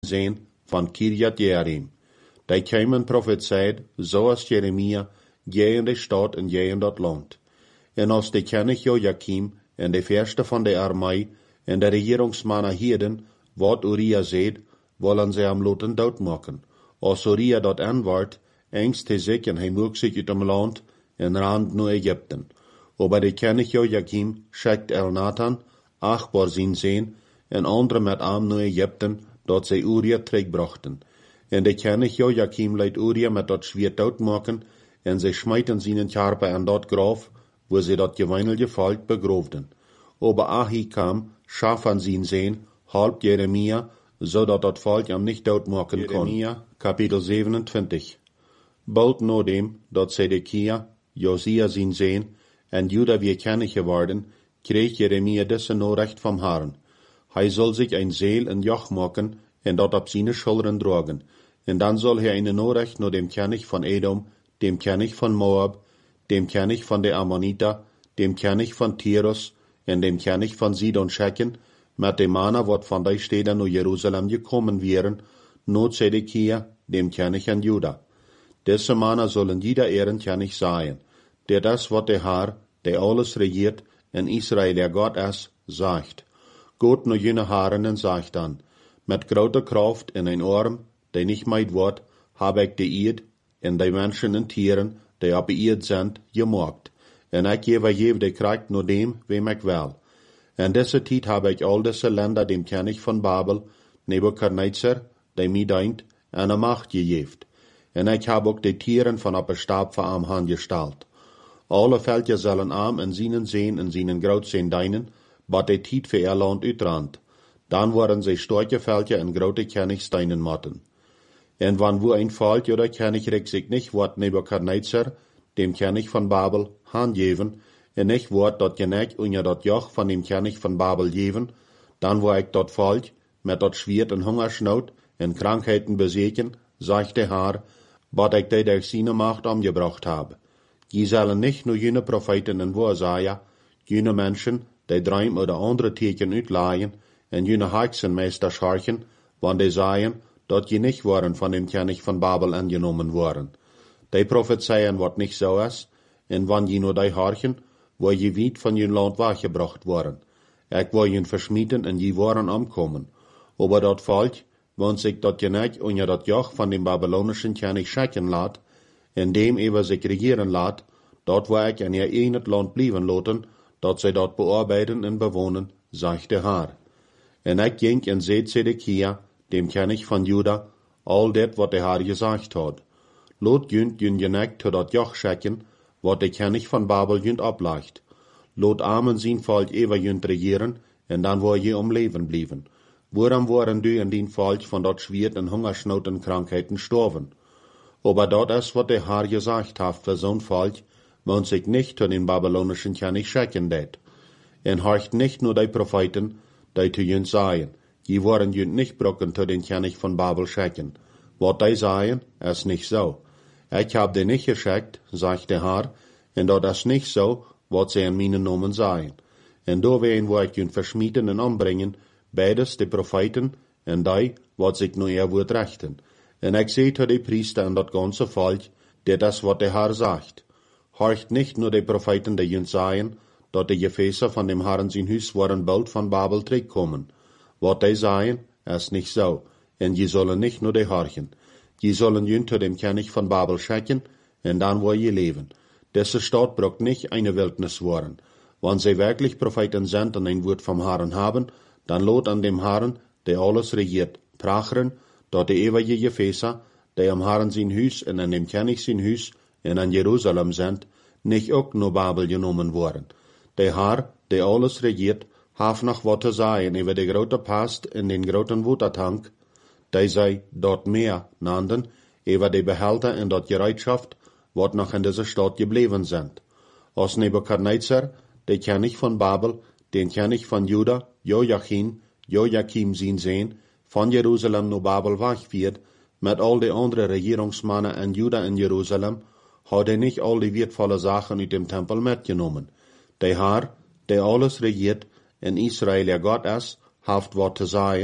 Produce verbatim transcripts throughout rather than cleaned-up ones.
zijn van Kirjat Jearim. Die kwamen prophezeit, zoals Jeremia, jij in de stad en jij in dat land. En als de koning Joachim en de verste van de armee en de regeringsmannen hielden, wat Uria zei, willen ze hem laten doodmaken. Als Uria dat aanwaart, angst hij zich en hij moek zich uit hem land en rand naar Egypten. Aber de koning Joachim schickt Elnathan, Achbar zijn zoon, en anderen met hem naar Egypten, dat zij Uria terugbrachten. En de koning Joachim leidt Uria met dat zwaard doodmaken, en zij smijten zijn charpe aan dat graf, wo sie dat geweinige volk begroofden. Aber Ahikam, Schafan zijn zoon, halb Jeremia, zodat dat volk hem niet doodmaken kon. Jeremia, kapitel zevenentwintig. Bald nadem, dat Zedekia, Josia zijn zoon, en Juda weer koning geworden, kreeg Jeremia deze Nachricht vom Herrn. Hij zal zich een Seel en Joch maken, en dat op zijn Schultern dragen. En dan zal hij eine Nachricht naar dem König von Edom, dem König von Moab, dem König von der Ammonita, dem König von Tyrus, en dem König von Sidon schicken, met de mannen wat van die steden naar Jeruzalem gekommen wären, not Zedekia, dem König van Juda. Deze mannen zullen jeder ehren König sein, der das, wat der Herr, der alles regiert, en Israel der Gott ist, sagt. Gott nur jene Haaren en sagt dann, met grote Kraft in ein Arm, der nicht meid wordt, habe ich die Eid, en die Menschen en Tieren, die op de Eid sind, gemaakt. En ik gebe je de kracht nur dem, wem ik wil. En deze tijd habe ich all diese Länder dem König von Babel, Nebuchadnezzar, der mir deint, eine Macht gegeven. En ik habe auch die Tieren von op de Stab voor am Hand gestalt. Alle Völker sollen arm en zienen sehen en zienen groot zijn deinen, wat de tijd voor ihr Land uitrandt. Dan worden sie starke Völker en grote Königsteinen motten. En wann wo ein Volk oder Königreich sich nicht wort Nebuchadnezzar, dem König von Babel, handgeven, en nicht wort dat Geneck unter dat Joch von dem König von Babel geven, dann wo ich dat Volk met dat Schwert en Hungersnood en Krankheiten besiegen, sagt der Herr, wat ich die durch seine Macht umgebracht habe. Je zullen nicht nur jene Propheten en Waarsager, jene Menschen, die Träum oder andere Teken uitlaaien, en jene Hexenmeester scharchen, wann die sagen, dat je nicht waren von dem König von Babel angenommen worden. Die prophezeien wat nicht so ist, en wann je nur die harchen, wo je weit von jen Land weggebracht worden. Ik wil jen versmieten en je waren omkommen. Aber dat Volk, wann sich dat Geneck unter dat Joch von dem babylonischen König schicken laat, en dem ever sich regieren laat, dat wil ik in ihr eigenes Land blijven laten, dat zij dat bearbeiten en bewohnen, sagt der Herr. En ik ging en seht Zedekia, dem König von Juda, all dat wat der Herr gesagt hat. Lot jünt jün Geneck to dat Joch schicken, wat der König von Babel jünt ablegt. Lot armen zijn Volk ever jünt regieren, en dan wil je om leven blijven. Waarom waren du in dien Volk van dat Schwert en Hungersnood en Krankheiten sterven? Aber dat is wat der Herr gesagt hat für zo'n Volk, want sich nicht zu den babylonischen König schicken det. En horcht nicht nur die Propheten, die zu jünt sagen, je waren jünt nicht brocken zu den König von Babel schicken. Wat die sagen, ist nicht so. Ich hab die nicht geschickt, sagt der Herr, en dat is nicht so, wat sie in meinen Namen sagen. En da werden wir jünt verschmieden en umbringen, beides die Propheten, en die, wat sich nur ihr Wort rechten. En ich seh zu die Priester en dat ganze Volk, der das, wat der Herr sagt. Horcht nicht nur die Propheten, die jünt sagen, dat die Gefäße von dem Herrn sein Hus waren bald von Babel zurückkommen. Wat die sagen, ist nicht so. En je sollen nicht nur die horchen. Je sollen jünt zu dem König von Babel schicken, en dann wo je leben. Diese Stadt braucht nicht eine Wildnis worden. Wenn sie wirklich Propheten sind und ein Wort vom Herrn haben, dann lot an dem Herrn, der alles regiert, prachern, dat die ewige Gefäße, die am Herrn sein Hus und an dem König sein Hus und an Jerusalem sind, nicht auch nur Babel genommen worden. Der Herr, der alles regiert, hat noch wat zu sagen über die grote Past in den groten Watertank, die sei dort mehr nannten, über die Behälter in dort Gereitschaft, wat noch in dieser Stadt geblieben sind. Als Nebuchadnezzar, der König von Babel, den König von Juda, Joachim, Joachim sein Sohn, von Jerusalem naar Babel wegviert, met al die andere Regierungsmannen in Juda en Jerusalem, hat er nicht all die wertvolle Sachen uit dem Tempel mitgenommen. Der Herr, der alles regiert, in Israel ja Gott ist, haft wat zu sagen,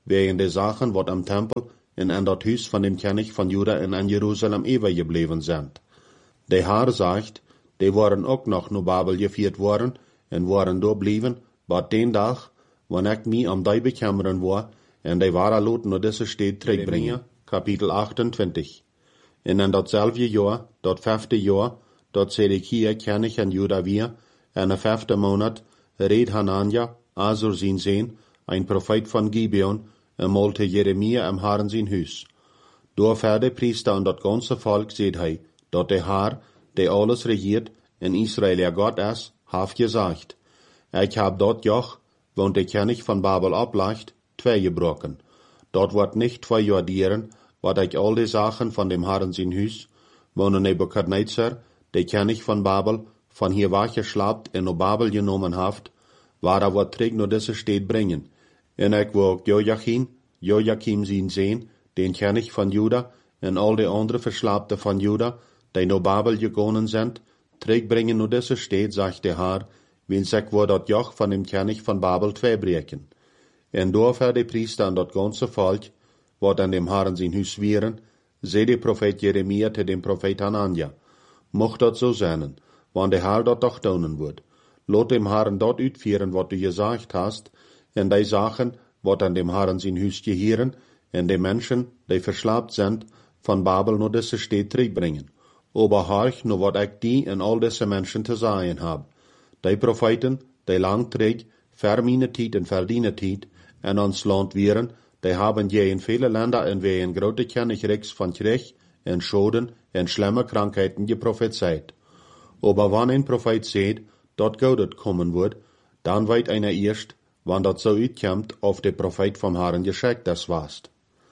wegen der Sachen, wat am Tempel en an dat Huis van dem König van Juda en an Jerusalem übergeblieben sind. Der Herr sagt, die waren auch noch naar Babel geführt worden en waren daar blieben, bat den Tag, wann ich mich am die bekämmern war, en die waren lot naar deze stad terugbrengen. Kapitel achtundzwanzig. En in datzelfde jaar, dat vijfde jaar, dat Zedekia König an Juda weer, en de vijfde maand, reed Hanania, Azur zijn zeen, ein Prophet van Gibeon, en malte Jeremia am Herrn zijn huis. Door verder Priester en dat ganze volk zeed hij, dat de Herr, der alles regiert, in Israel ja Gott is, heeft gezegd. Ik heb dat joch, want de König van Babel ablacht, twee gebroken. Dat wordt nicht twee jaar dieren, wat ik al die Sachen van dem Herrn zijn huis, wanneer Nebukadnezar, de König van Babel, van hier weggeschlapt en op Babel genomen heeft, waar er wat terug naar deze stad brengen. En ik wil ook Joachim, Joachim zien zien, den König van Juda, en al de andere verslapten van Juda, die naar Babel gegaan zijn, terugbrengen naar deze stad, zegt de Heer, wens ik wil dat joch van dem König van Babel tweebreken. En door de priester en dat ganze volk, wat an dem Herrn zijn huis wieren, zei de profeet Jeremia te dem profeet Hanania, mocht dat zo zijn, want de Herr dat toch doen wordt. Laat dem Herrn dat uitvieren wat du gezegd hast, en die Sachen, wat an dem Herrn zijn huis gehieren, en de mensen, die verslaapt zijn, van Babel naar deze stad terugbrengen. Oberharch nur wat ik die en al deze mensen te zeggen heb. Die profeten, die lang terug, ver meine tijd en verdiene tijd, en ons land wieren, die haben je in viele Länder en we een grote Königreichs van Krieg en Schoden en schlimme Krankheiten geprophezeit. Aber wann ein Prophet seht, dat Gott kommen wird, dann weet einer erst, wann dat so uitkomt, of de Prophet vom Herrn geschickt das warst.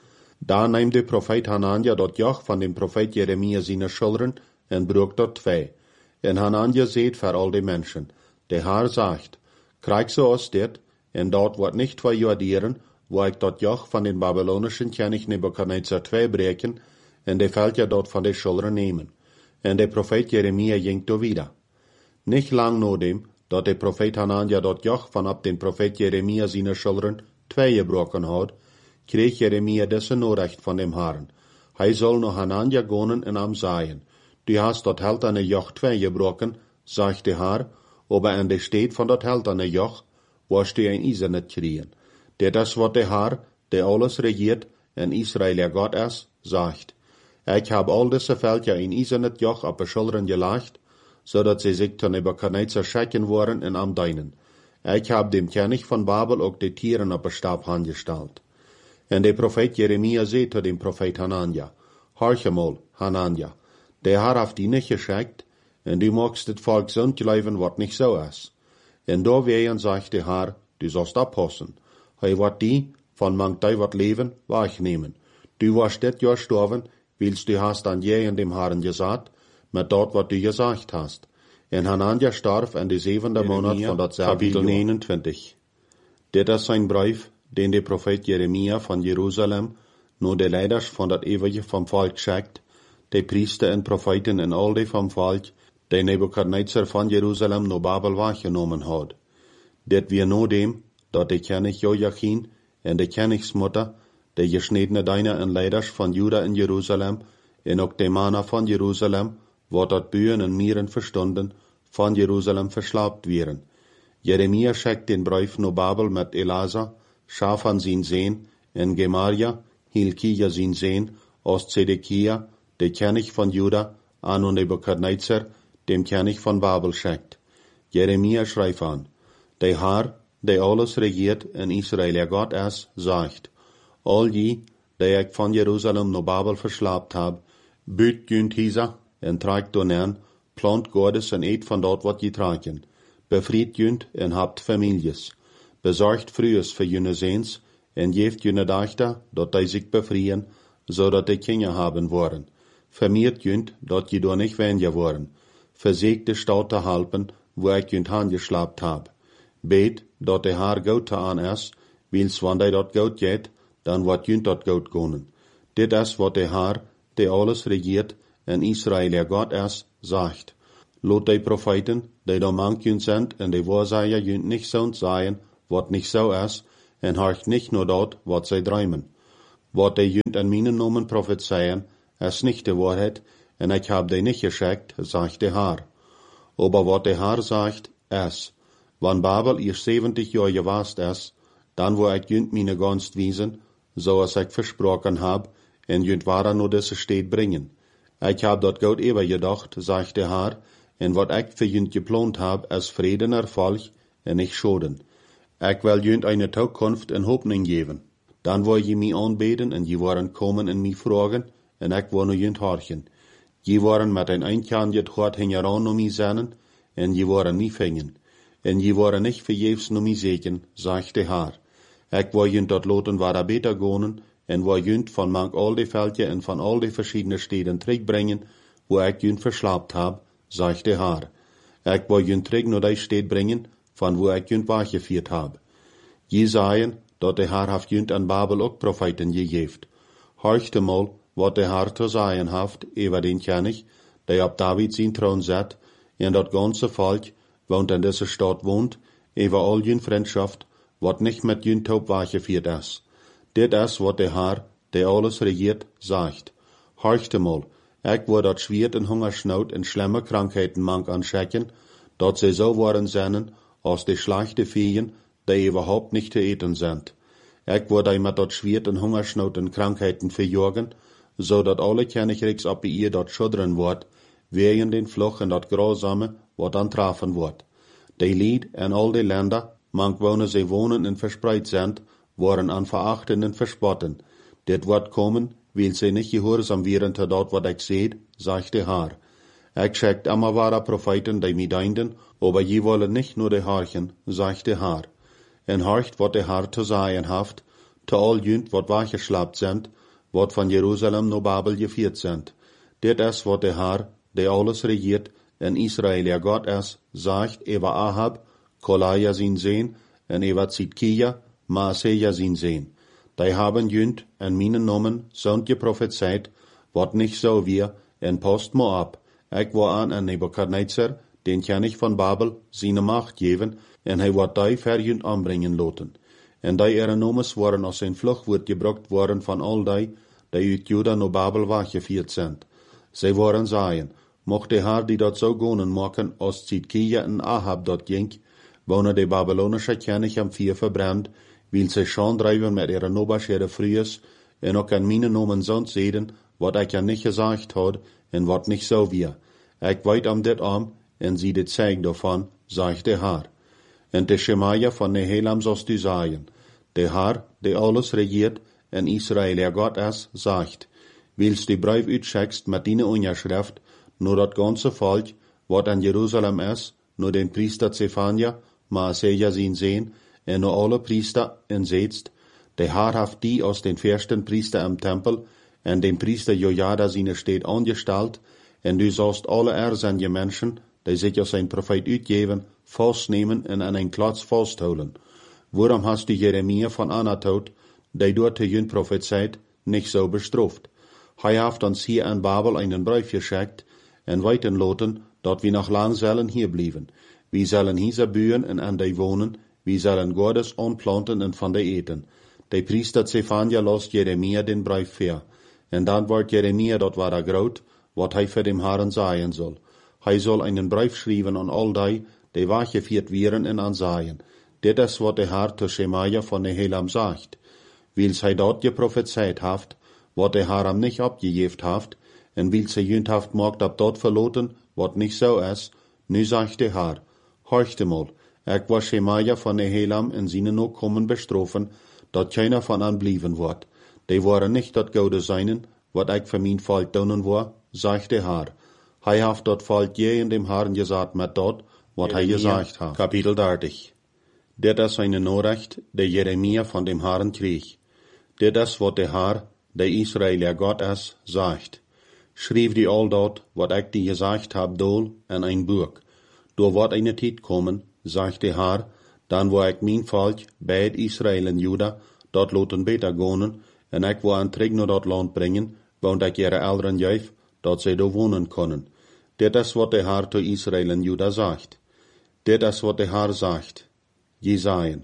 Da nahm de Prophet Hanania dat joch van dem Prophet Jeremia seine Schultern en brug dat twee. En Hanania seht voor al die Menschen. De Herr sagt, krijg so aus dit, en dat wordt nicht twee jaar dieren, wo ik dat joch van den babylonischen König Nebukadnezar twee breken, en de fällt ja dort van de Schultern nemen. En de Prophet Jeremia ging do wieder. Nicht lang na dem, dat de Prophet Hanania dat joch van ab den Prophet Jeremia seine Schultern twee gebroken had, kreeg Jeremia deze Nachricht van dem Herrn. Hij soll naar Hanania gaan en am sagen, du hast dat helterne joch twee gebroken, sagt de Herr, aber an de steed van dat helterne joch, was du ein Iser nicht kriegen. Dit is wat de Herr, der alles regiert, en Israel ja Gott is, sagt. Ik heb al deze Völker in Iser nicht joch op de Schultern gelegt, zodat sie sich zu Nebukadnezar schicken worden en am deinen. Ik heb dem König van Babel ook de Tieren op de Stab angestalt. En de Prophet Jeremia zei zu dem Prophet Hanania, horch mal, Hanania, der Herr heeft die nicht geschickt, en du magst het volk zond geloven wat nicht so is. En daar wegen sagt de Herr, du sollst abpassen. Hij wordt die, van mangt die wat leven, wegnemen. Du warst dit jaar sterven, wils du hast an je en dem Herrn gesagt, met dat wat du gesagt hast. En Hanania starf in de zevende maand van datzelfde Kapitel negenentwintig. Dit is zijn brief, den de Prophet Jeremia van Jerusalem, nur de leiders van dat eeuwige vom volk schickt, de priester en profeten en al die vom volk, die Nebukadnezar van Jerusalem naar Babel weggenomen had. Dit weer no dem, dat de König Joachim en de Königsmutter, de gesnedene Diener en leiders van Juda en Jerusalem, en ook de mannen van Jerusalem, wat dat buien en mieren verstonden, van Jerusalem verslaapt wieren. Jeremia schickt den brief naar Babel met Elasa, Shaphan zijn zeen, en Gemaria, Hilkia zijn zeen, aus Zedekia, de König van Juda, an und Nebukadnezar, dem König von Babel schickt. Jeremia schreibt an, der Herr, der alles regiert in Israel ja Gott is, sagt, all die, die ich von Jerusalem naar Babel verslaapt heb, büt günt hisa, en tragt donern, plant Gottes en eet van dat wat je tragen, befried günt en habt families, bezorgt frühes für jene Seens, en geeft jene dachter, dat die sich befrieren, zodat die Kinder haben worden, vermeert günt, dat je door nicht weniger worden, versägt de Stadt te helpen, wo ik günt aangeslapt heb. Beet, dat de Herr goud te aan is, wils wanneer dat goud geht, dan wordt günt dat goud gonen. Dit is wat de Herr, der alles regiert, en Israel ja Gott is, sagt. Lot die Propheten, die da mank jünt sind, en die Wahrsager jünt nicht so sagen, wat nicht so is, en horcht nicht nur dort, wat zij träumen. Wat de jünt an meinen Namen prophezeien, is nicht de Wahrheit, en ich hab de nicht geschickt, sagt de Haar. Aber wat de Haar sagt, is, wann Babel ihr zeventig Jahre gewast is, dann wo ich jünt meine Gunst wiesen, so als ich versprochen hab, en jünt wara nur diese Stadt bringen. Ich hab dort Gott eber gedacht, sagt de Haar, en wat ich für jünt geplant hab, is Frieden, Erfolg, en nicht Schoden. Ich will jünt eine Zukunft en Hoffnung geben. Dann wo je mich anbeten, en je waren kommen en mich fragen, en ich war nur jünt horchen. Je waren mit ein einkandiert Hort hingeran um mich sennen, en je waren nie fingen. En je waren nicht verjefs um mich segen, sagt de Haar. Ich war jünt dort loten war er beter gonen, en war jünt von mank all die Veldje en von all die verschiedene Städten terugbringen, wo ich jünt verschlapt hab, sagt de Haar. Ich war jünt terug nur die Städt bringen, von wo ich jünt wachgeführt hab. Je sahen, dat de Haar haft jünt an Babel ook Propheten gegeft. Horchte mal, wat de Haar zu sagen haft, über den König, der ab David sin Thron zet, en dat ganze Volk, woont in dieser Stadt wohnt, über all jün Freundschaft, wat nicht mit jün Taub wachgeführt is. Dit is wat de Haar, der alles regiert, sagt. Horchte mal, ich war dat schwiert en Hungersnood en schlimme Krankheiten mank anschecken, dat sie so waren sennen, als die schlechte Viehen, die überhaupt nicht zu eten sind. Ich wurde mit dat schwiert en Hungersnood en Krankheiten verjorgen, so dat alle Königreichs ab ihr dort schuddern wird, wegen den Fluch en dat Grausame, wat dann trafen wird. Die Lied en all die Länder, mank wonen sie wohnen en verspreit sind, waren an verachten en verspotten. Dit wird kommen, weil sie nicht gehorsam wären zu dort, wat ich seht, sagt de Haar. Ich schickt immer wahre Propheten, die mich deinden, aber je wollen nicht nur die Harchen, sagt de Haar. En horcht, wat de Haar zu sagen haft, zu all jünt, wat wachgeschlapt sind, wat von Jerusalem no Babel geführt sind. Dit is wat de Haar, der alles regiert, en Israel ja Gott is, sagt über Ahab, Kolaja sin Sehn, en über Zidkia, Maaseja sin Sehn. Die haben jünt, en meinen Namen, sind geprophezeit, wat nicht so wir, en post mo ab. Ich war an en Nebukadnezar, den König von Babel, seine Macht geben, en hij wat die verjünt anbringen loten. En die ihre Nomes waren aus zijn Fluchtwoord gebruikt worden van al die, die uit Juda no Babel weggeführt sind. Sie waren sagen, mocht de Haar die dat so gonen machen, als Zidkia en Ahab dort ging, wonen de babylonische König am Vier verbrannt, weil sie schon treiben mit ihrer Nobaschere Frühes, en ook an meine Nomen sonst sehen, wat ich ja nicht gesagt had, en wat nicht so wir. Ich weit am dit am, en sie dit zeig davon, sagt de Haar. En de Schemaja von Nehelam sollst du sagen, de Haar, de alles regiert, en Israel ja Gott is, sagt, willst die Brief uitschickst mit deine Unterschrift, nur dat ganze Volk, wat an Jerusalem is, nur den Priester Zephania, Maaseja sin Sehn, en nur alle Priester en setzt, de Haar haft die aus den ersten Priester im Tempel, en den Priester Jojada sine steht angestellt, en du sollst alle erzende Menschen, die sich als ein Prophet uitgeven, vastnemen en an ein Platz vastholen. Waarom hast du Jeremia von Anatot, die dort de jün prophezeit, nicht so bestraft? Hij haft uns hier in Babel einen Brief geschickt, en weiten loten, dat wir noch lang sollen hier bleiben. Wir sollen hier bühen en an die wohnen, wir sollen Gottes anplanten en van die eten. Der Priester Zephania lost Jeremia den Brief ver. En dan wordt Jeremia dort war er groot, wat hij für dem Herrn sagen soll. Hij soll einen Brief schreiben an all die, die wachgeführt wären en ansagen. Dit is wat de Herr zu Schemaja von Nehelam sagt. Wils hij dort geprophezeit haft, wat de Herr am nicht abgejeft haft, en wils hij jünt haft mogt ab dort verloten, wat nicht so is, nu sagt de Herr, horchte mal, ich war Schemaja von Nehelam en seine no kommen bestrofen, dat keiner von an blieben wordt. Die waren nicht dat Gode seinen, wat ich für mein Volk donen war, sagt de Herr. Hij haft dat Volk je in dem Herrn gesagt met dort, wat hij gesagt hat. Kapitel dertig. Dit is eine Nachricht, die Jeremia von dem Herrn krieg. Dit is wat de Herr, der Israel ja Gott is, sagt. Schrieb die all dort, wat ich dir gesagt hab, dol, in ein Buch. Du wird eine Zeit kommen, sagt der Herr, dann wo ich mein Volk, beid Israel und Juda, dort loten beter gonen, en ich wo an Trig naar dat Land bringen, woont ich ihre Eltern geef, dat sie da wohnen können. Dit is wat der Herr zu Israel und Juda sagt. Dit is wat der Herr sagt. Jesaien,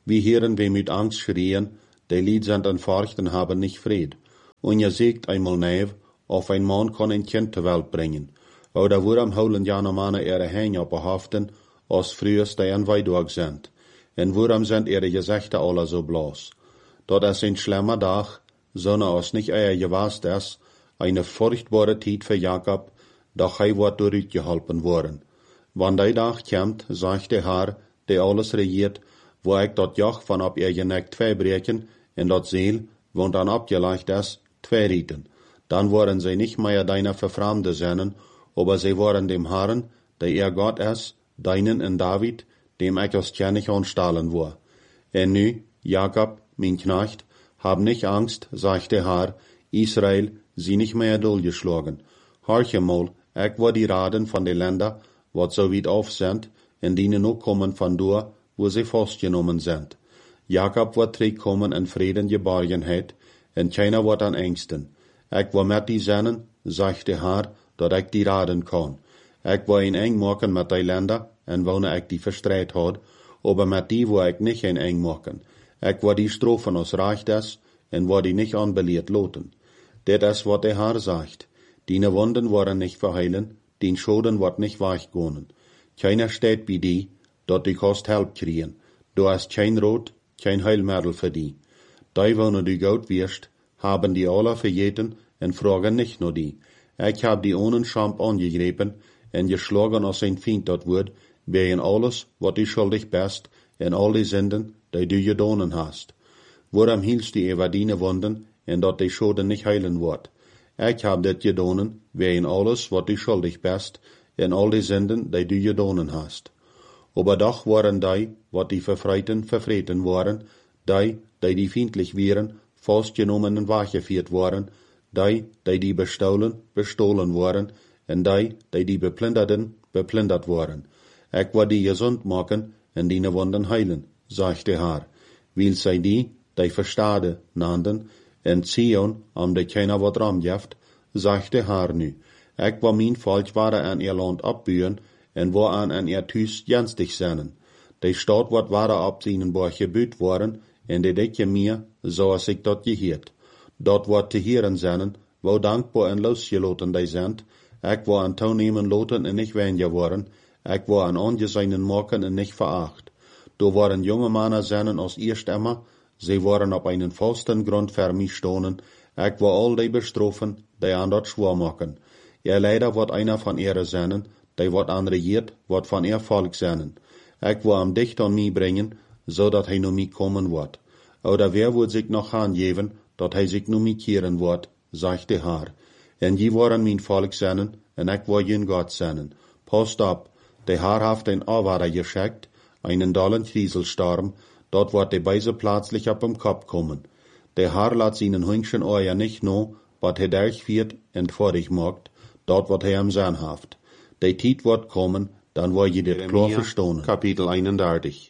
Wie hören wir mit Angst schrien, die Lied sind in Furcht und haben nicht Fried. Und je sagt einmal nev, auf ein Mann kann ein Kind zur Welt bringen. Oder worum holen ja noch Männer ihre Hänge auf behaften, als früher die ein Weidog sind. Und worum sind ihre Gesichter alle so bloß? Dort ist ein schlimmer Tag, sondern als nicht eher gewasst ist, eine furchtbare Zeit für Jakob, doch er wird durchgeholpen worden. Wann der Tag kommt, sagt der Herr, der alles regiert, wo ich dort Joch von ab ihr Geneck zwei brechen, in dort Seel, wo dann abgelegt ist, zwei rieten. Dann wollen sie nicht mehr deiner Verfremde sein, aber sie wollen dem Herrn, der ihr Gott ist, deinen in David, dem ich aus König anstahlen war. Und nu, Jakob, mein Knecht, hab nicht Angst, sagt der Herr, Israel, sie nicht mehr durchgeschlagen. Horche mal, ich war die Raden von den Ländern, wat so weit auf sind, in denen auch kommen von dort, wo sie festgenommen sind. Jakob wird zurückkommen in Frieden Geborgenheit, und keiner wird an Ängsten. Ich war mit die Sennen, sagt der Herr, dat ich die raden kann. Ich war ein eng machen mit die Länder, en wonen ich die verstreit had, aber mit die war ich nicht ein eng machen. Ich war die Strophen aus Reichtes, en war die nicht anbeliert loten. Det is wat der Herr sagt. Dine Wunden waren nicht verheilen, din Schoden wird nicht weichgehen. Keiner steht bei die, dort die kost Help kriegen. Du hast kein Rot, kein Heilmittel für die. Die, wo du gut wirst, haben die alle verjeten und fragen nicht nur die. Ich hab die ohne Schamp angegriffen und geschlagen als ein Feind dort wird, wegen alles, wat du schuldig bist, und all die Sünden, die du gedonen hast. Worum hielst du über deine Wunden, und dort die Schoden nicht heilen wird? Ich hab das gedonen, wegen alles, wat du schuldig bist, und all die Sünden, die du gedonen hast. Aber doch waren die, wat die Verfreiten verfreten waren, die, die die feindlich wären, festgenommen und weggeführt waren, die, die die bestohlen, bestohlen waren, und die, die die beplinderten, beplindert waren. Ich war die gesund machen, und die Wunden heilen, sagt der Herr. Weil sei die, die Verstade nannten, in Zion, am de keiner wat ramjeft, sagt der Herr nu. Ich war mein Volk waren an ihr Land abbühen, en war an an ihr Tüs jenstig seinen. Die Stadt wat waren ab seinen Borch gebüht worden, en de decke mir, so als ich dort gehiert. Dort wat te hieren seinen, wo dankbar en losgeloten die sind. Ich war an Taunehmen loten en nicht weniger worden. Ich war an angeseinen Morgen en nicht veracht. Do waren junge Männer seinen aus ihr Stämmer, sie waren auf einen festen Grund für mich stonen. Ich war all die bestroffen, die an dort schwor machen. Ja, leider wird einer von ihrer seinen, die wird anregiert, wird von ihr Volk seinen. Ich war am dicht an mich bringen, so dat hij nu mich kommen wird. Oder wer wird sich noch angeben, dat hij sich nu mich kehren wird, sagt der Herr. En je waren mein Volk seinen, en ich war jen Gott seinen. Passt ab, der Herr haft ein Awarer geschickt, einen dollen Krieselstorm, dort wird der Beise plötzlich ab dem Kopf kommen. Der Herr lässt seinen Hüngchen euer nicht no, wat er durchführt und vor dich macht, dort wird er am Sein haft. Der Tiet wird kommen, dann wird je der klar verstohnen. Kapitel einunddreißig.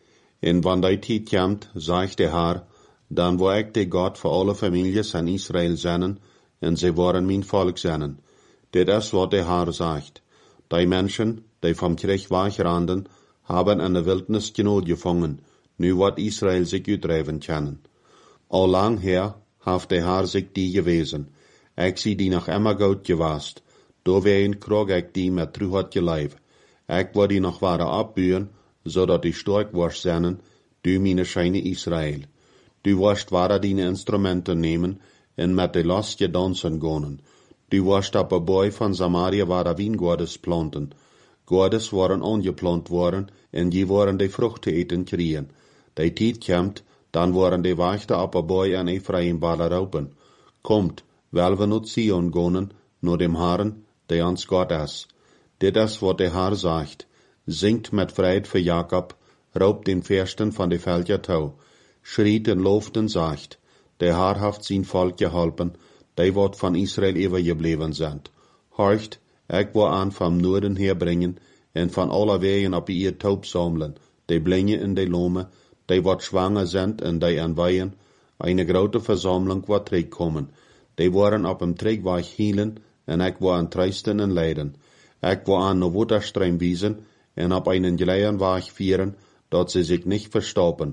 Und wann der Tiet kommt, sagt der Herr, dann wo ich der Gott für alle Familien in Israel seinen, und sie wollen mein Volk seinen. Das ist, was der Herr sagt. Die Menschen, die vom Krieg wegranden, haben an der Wildnis Genot gefangen, nu wird Israel sich utreiben können. All lang her haft der Herr sich die gewesen. Ich sie die noch immer gut gewast. Do wen krog ich die mit Truhat geleib. Ich war die noch wahre abbühen, so dat die stark warst seinen, du meine Scheine Israel. Du warst wahre deine Instrumente nehmen, en mit de Last gedansen gonen. Du warst ab a Boy von Samaria wahre Wiengordes planten. Gordes waren angeplant worden, en die waren de Fruchte eten kriegen. De Tiet kommt, dann waren de Wachte ab a Boy an Ephraim baller raupen. Kommt, weil wir nu Zion gonen, nur dem Herrn, der ans Gott ist. Dit is wat der Herr sagt. Singt mit Freude für Jakob, raubt den Fürsten von de Felder tau. Schriet und loft und sagt, der Herr haft sein Volk geholpen, die wird von Israel übergeblieben sind. Horcht, ich will an vom Norden herbringen, und von aller Wegen ab ihr Taub sammeln, die Blinge in die Lome, die wat schwanger sind und die anweihen, eine große Versammlung wird zurückkommen. Die waren ab dem Trägweg hielen, und ich will an Treisten und Leiden. Ich will an no Wutterstreim wiesen, und ab einen gleichen Weg führen, dort sie sich nicht verstoppen,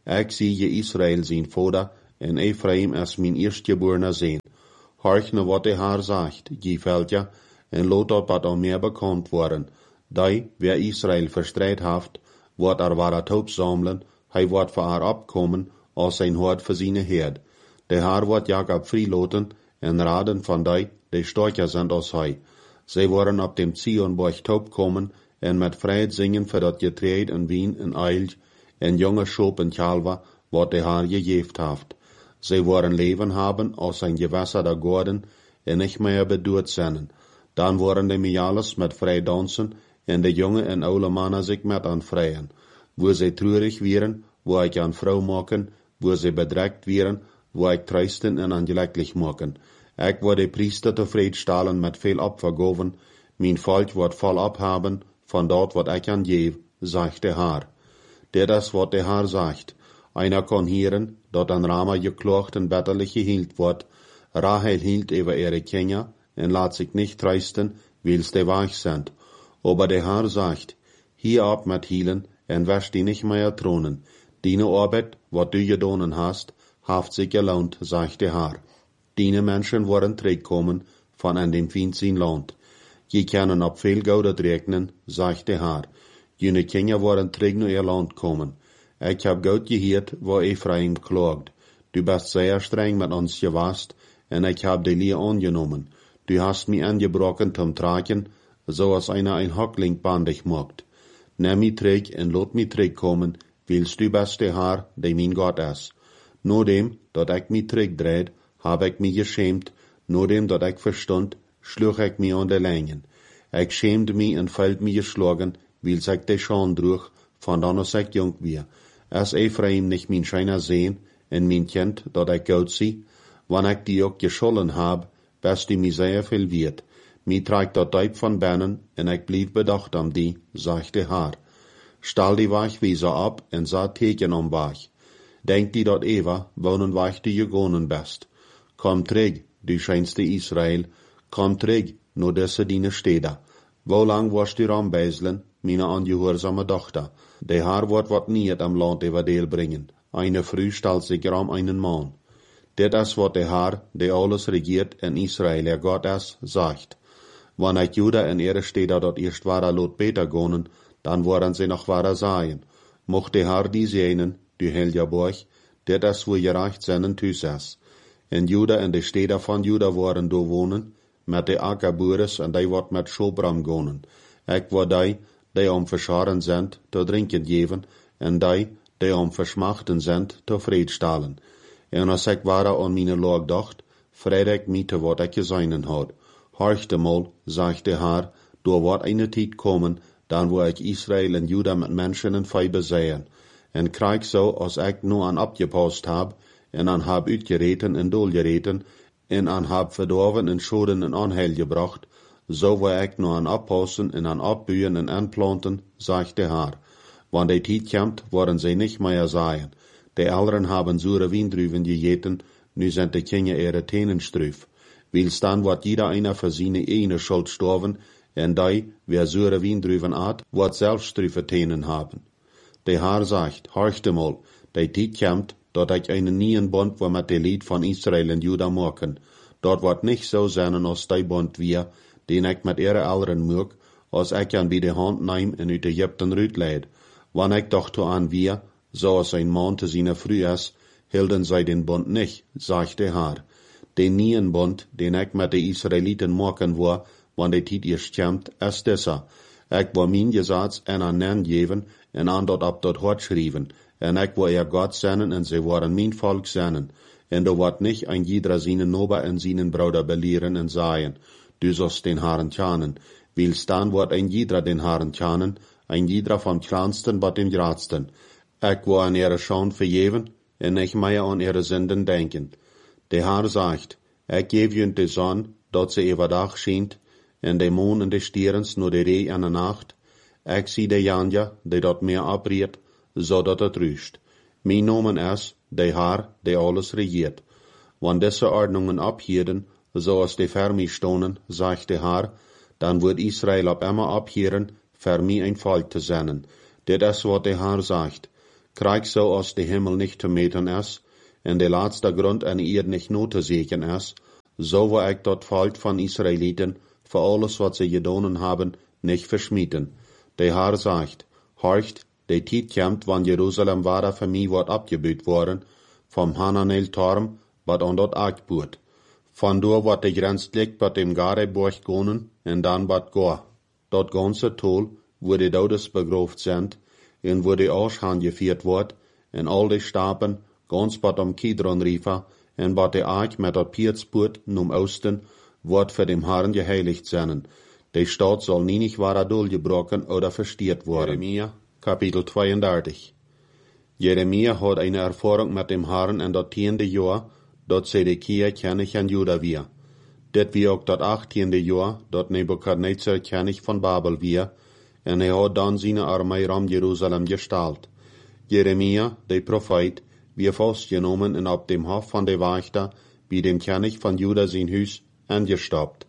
Ik zie je Israël zijn vader, en Ephraim als mijn eerstgeborener zijn. Horch na wat de Haar zegt, je veldja, en laat dat wat al meer bekend worden. Die, wer Israël verstrijd heeft, wordt er waar het hoop samelen, hij wordt voor haar opkomen, als zijn hart voor zijn heerd. De Haar wordt Jacob vrijlaten, en raden van die, die sterker zijn als hij. Zij worden op dem Zionborg taub komen, en met vrijheid zingen voor dat getreed en wien en eil, en jonge schop en kalver, wat de Haar gegeven heeft. Zij worden leven hebben als een gewässer der Gorden, en nicht mehr bedoerd zijn. Dan worden de Miales met vrij dansen, en de jonge en oude mannen zich met aan vrijen. Wo zij treurig wieren, wo ik aan vrouw maken, wo zij bedrekt wieren, wo ik trösten en aangeleglich maken. Ik word de priester tevreden stellen met veel opvergoven, mijn volk wordt vol ophaben van dat wat ik aan geef, zegt de Haar. Dit is wat de Haar zegt. Einer kan hieren, dat een Rama geklaagd en betterlich gehield wordt. Rahel hield over ihre Kinder, en laat zich nicht trösten, wils de weich sind. Aber de Haar zegt, hier ab met hielen, en wäsch die nicht mehr tronen. Diene Arbeit, wat du gedonen hast, haft sich gelohnt, zegt de Haar. Diene Menschen worden terugkomen van in dem Feind zijn land. Je kunnen op veel goud rekenen, zegt de Haar. Jene Kinder worden terug naar ihr land komen. Ik heb goed gehoord waar Ephraim klaagt. Du bist sehr streng met ons geweest, en ik heb de Lier angenomen. Du hast mich angebrochen zum Tragen, zoals einer ein Hockling bandig macht. Nimm mich terug en laat mich terugkomen, wils du bist de Haar, die mijn God is. Nodem, dat ik mich terugdreid, heb ik mich geschämt, nodem dat ik verstond, sloeg ik mich aan de lijnen. Ik schämde mich en fällt mich geschlagen, wils ik de Schande droeg, van dan als ik jong weer. Als Ephraim nicht mijn scheiner sehen, en mijn kind, dat ik goed zie, wanneer ik die ook geschollen heb, best die mij zeer veel weet. Mij trekt dat diep van binnen, en ik blijf bedacht aan die, zegt de Haar. Stel die weg wie ze op, en zet teken om weg. Denk die dat Eva, wonen weg die gegonen best. Kom terug, du scheinste Israël, kom terug, no desse dine steden. Wo lang warst du aanbijzelen, meine angehoorzame dochter? De Haar wordt wat niet am land over deel brengen. Eine Früh stelt sich ram einen Mann. Dit is wat de Haar, die alles regiert in Israël, er God is, zegt. Wanneer Juda en ihre steden dat eerst ware lot beter gonen, dan worden ze nog ware zijn. Mocht de Haar die zijnen, du Helja Borg, dit is wo gerecht zijn thuis is. En Juda en de steden van Juda worden do wonen, met de akkerboeres en die wordt met Schobram gonen. Ik word die, die om verscharen zijn, te drinken geven, en die, die om versmachten zijn, te vrede stellen. En als ik ware aan mijn loog dacht, vrede ik mij te wat ik gezegd had. Horchte mal, zegt de Haar, door wat eine tijd komen, dan wil ik Israël en Juda met mensen en vij bezien. En krijg zo, als ik nu aan opgepast heb, en aan heb uitgereten en doelgereten, en aan heb verdorven en schoden en onheil gebracht, zo wil ik nu aan oppassen en aan opbuien en aanplanten, zegt de Haar. Wanneer die tijd komt, worden zij niet meer zijn. De ouderen hebben zure wijndruven gegeten, nu zijn de kinderen ihre tenen struf. Wils dan wordt jeder einer voor zijn ene schuld sterven, en die, wer zure wijndruven at, wordt zelf strufe tenen hebben. De Haar zegt, horchte mal, de tijd komt, dat ik een nieuwen bond wil met de lied van Israël en Juda maken. Dat wordt niet zo zijn als die bond weer, den ik met ihre ouderen maak, als ik aan bij de hand neem en uit Egypten uitleid. Wanneer ik doch toe aan weer, zoals een man te zijn vrouw is, hielden zij den bond niet, zegt de Haar. Den nieuwen bond, den ik met de Israëlieten maken wil, wanneer de tijd eerst komt, is deze. Ik wil mijn gezats en aan hen geven, en aan dat op dat hart schrijven, en ik wil ihr God zijn, en ze worden mijn volk zijn. En er wordt niet een jeder zijn nober en zijn bruder beleeren en zeggen, du sollst den Herrn tjanen, wils dan wordt een jeder den Herrn tjanen, een jeder van kleinsten tot dem grootsten. Ik wil aan ihre Schande vergeven, en nicht mehr aan ihre Sünden denken. De Haar zegt, ik geef je de zon, dat ze overdag schijnt, en de maan en de sterens nur de ree en de nacht. Ik zie de janja, die dat meer abriet, zodat het rust. Mijn nomen is, de Haar, die alles regiert. Wanneer deze ordnungen abhielden, zoals de voor mij stonden, zegt de Haar, dan wordt Israël op immer abhieren, voor mij een volk te zijn. Dit is wat de Haar zegt. krijg zo als de Himmel nicht te meten is, en de laatste grond en eer nicht not te zeken is, zo wil ik dat volk van Israëlieten voor alles wat ze gedaan hebben, nicht verschmieten. De Heer zegt, horcht, de tijd komt, wann Jerusalem ware voor mij wordt abgebuut worden, vom Hananel-Turm, wat aan dat Aakboot. Vandoor wordt de grens ligt bij dem Gareborg gonen, en dan wat Goa. Dat ganze Tol, wo de Dodes begroofd zijn, en wo de Arsch aangevierd wordt, en al de stapen, ganz wat om Kidron River, en wat de Aak met dat Piertspoort num Osten, wordt voor dem Herrn geheiligt zijn. De stad zal nie nicht ware doorgebroken oder verstiert worden. Jeremia, Kapitel tweeëndertig. Jeremia had eine Erfahrung mit dem Herrn in dat tiende Jahr, dat Zedekia König in Juda wir. Dit wie ook dat achttiende Jahr, dat Nebukadnezar König von Babel wir, en hij had dan zijn armee om Jerusalem gestalt. Jeremia, de Prophet, wie vastgenomen en op dem Hof van de Wachter, wie dem König von Juda zijn huis, angestoppt.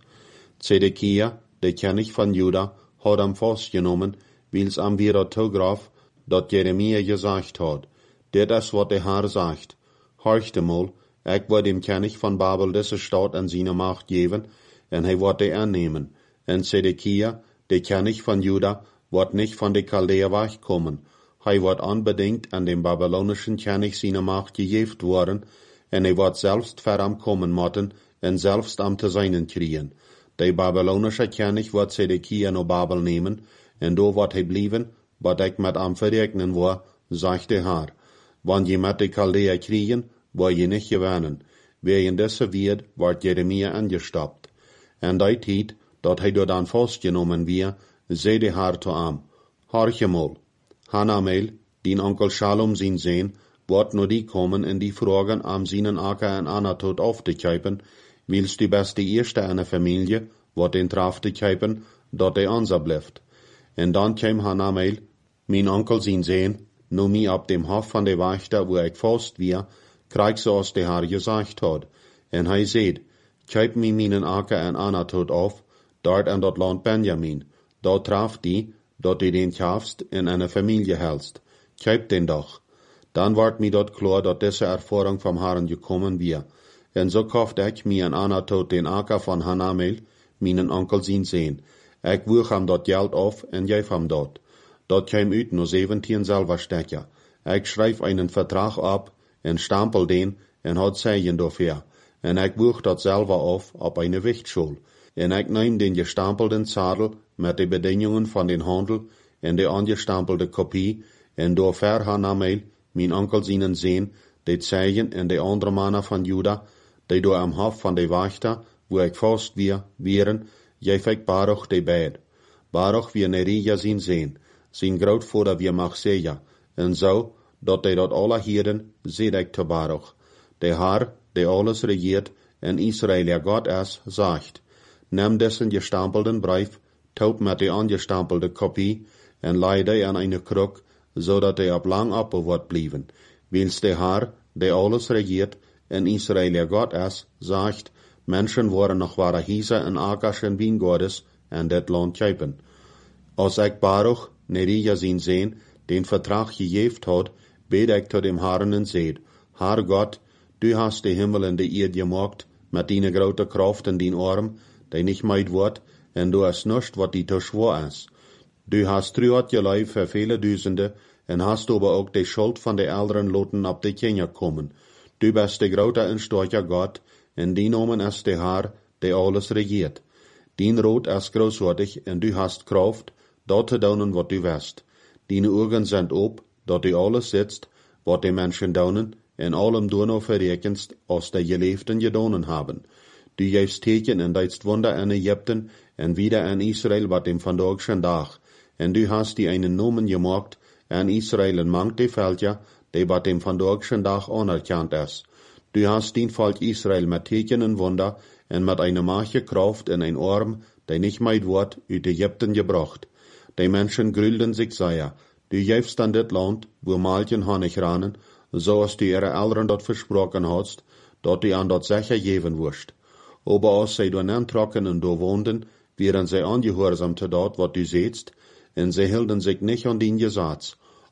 Zedekia, de König von Juda, had hem vastgenomen, wils am wieder toegraf, dat Jeremia gesagt had. Dit is wat de Herr sagt. Horchte mal, ik wil dem König von Babel deze stad en zijn macht geven, en hij wordt de aannemen. En Zedekia, de König von Juda, wordt nicht von de Chaldea wegkommen. Hij wordt unbedingt an dem babylonischen König zijn macht gegeven worden, en hij wordt selbst ver am kommen moeten, en selbst am te seinen kriegen. De babylonische König wordt Zedekia naar Babel nemen, en do wordt hij blijven, wat ik met am verrekenen wil, zegt de Herr. Wann je met de Chaldea kriegen, wil je niet gewinnen. Wegen deze Wied wordt Jeremia angestoppt. En die tijd, dat hij door dan vastgenomen weer, zei de Herr to am, horche mal, Hanamel, dien onkel Shalom zijn zijn, wordt nu die komen en die vragen am seinen Acker en Anatot auf te kuipen, wils die beste eerste in de familie, wat den traf te kuipen, dat hij onze blijft. En dan kwam Hanamel, mijn onkel zijn zijn, nu mij op dem Hof van de Wachter, wo ik vast weer, krijg zoals de Herr gezegd had. En hij zei, kuip mij mijn Acker en Anatot auf, dort in dat land Benjamin. Dort traf die, dat die den kaufst in eine Familie hältst. Kuip den doch. Dan wordt mij dat klar, dat deze ervaring vom Herrn gekommen wir. En so kauft ik mij en Anatot den Acker von Hanamel, mijn onkel zien zijn. Ik wuch hem dat geld af en geef hem dat. Dat kwam uit nur zeventien Silberstecker. Ik schrijf einen Vertrag ab en stampel den en had Zeichen dafür. En ik wuch dat selber auf op eine Wichtschule. En ik neem den gestampelten Zadel met de bedingungen van den Handel en de angestampelte Kopie en door ver Hanamel, mijn onkel zien zien, de Zeichen en de andere mannen van Juda, die door am Hof van de Wachter, wo ik vast weer, wieren, geef ik Baruch de beid. Baruch wie Nerija zien zien, zijn grootvader wie Machseja, en zo, dat de dat alle hieren, zed ik te Baruch. De Herr, de alles regiert, en Israël ja God is, zegt, neem dessen gestampelten brief, taub met de angestampelte Kopie, en leid die aan eine kruk, zodat die op lang appel wordt blijven. Wils de Herr, de alles regiert, en Israël ja God is, zegt, Menschen worden nog ware Hiese en Akers en Wijngaardes en dit land kuipen. Als ik Baruch, Nerija zien zijn, den Vertrag gegeven had, bid ik tot dem Herrn en zeid, Herr Gott, du hast de Himmel en de Erde gemacht, met die grote kracht in dien arm, die nicht meid wordt, en du hast nicht, wat die te schwer is. Du hast truat je lijf voor vele duizenden, en hast aber ook de schuld van de elderen loten op de kinderen komen. Du bist de grote en sterke God, en die nomen is de Herr, die alles regiert. Dien rood is großartig, en du hast kraft, dat te doen wat du west. Dien ogen zijn op, dat du alles sitzt, wat die mensen doen, en allem du noch verrekenst, als die geleefden gedonen haben. Du geefst teken en deitst wunder in Egypten, en wieder in Israel wat dem vandagschen dag. En du hast die einen Nomen gemacht, en Israel en mangt die Veltja, die wat dem vandagschen dag anerkannt is. Du hast den Volk Israel met teken en wunder, en met eine mache Kraft in ein Arm, die nicht meid wordt, uit Egypten gebracht. Die Menschen grülden sich sehr. Du geefst an dit land, wo Malchen Honig ranen, zoals du ihre Eltern dat versprochen hast, dat du an dat sicher geven wirst. Aber als zij door nem trokken en door woonden, wären zij ongehoorzaam te dat wat du zeetst, en zij hielden zich nicht an dien Gesetz.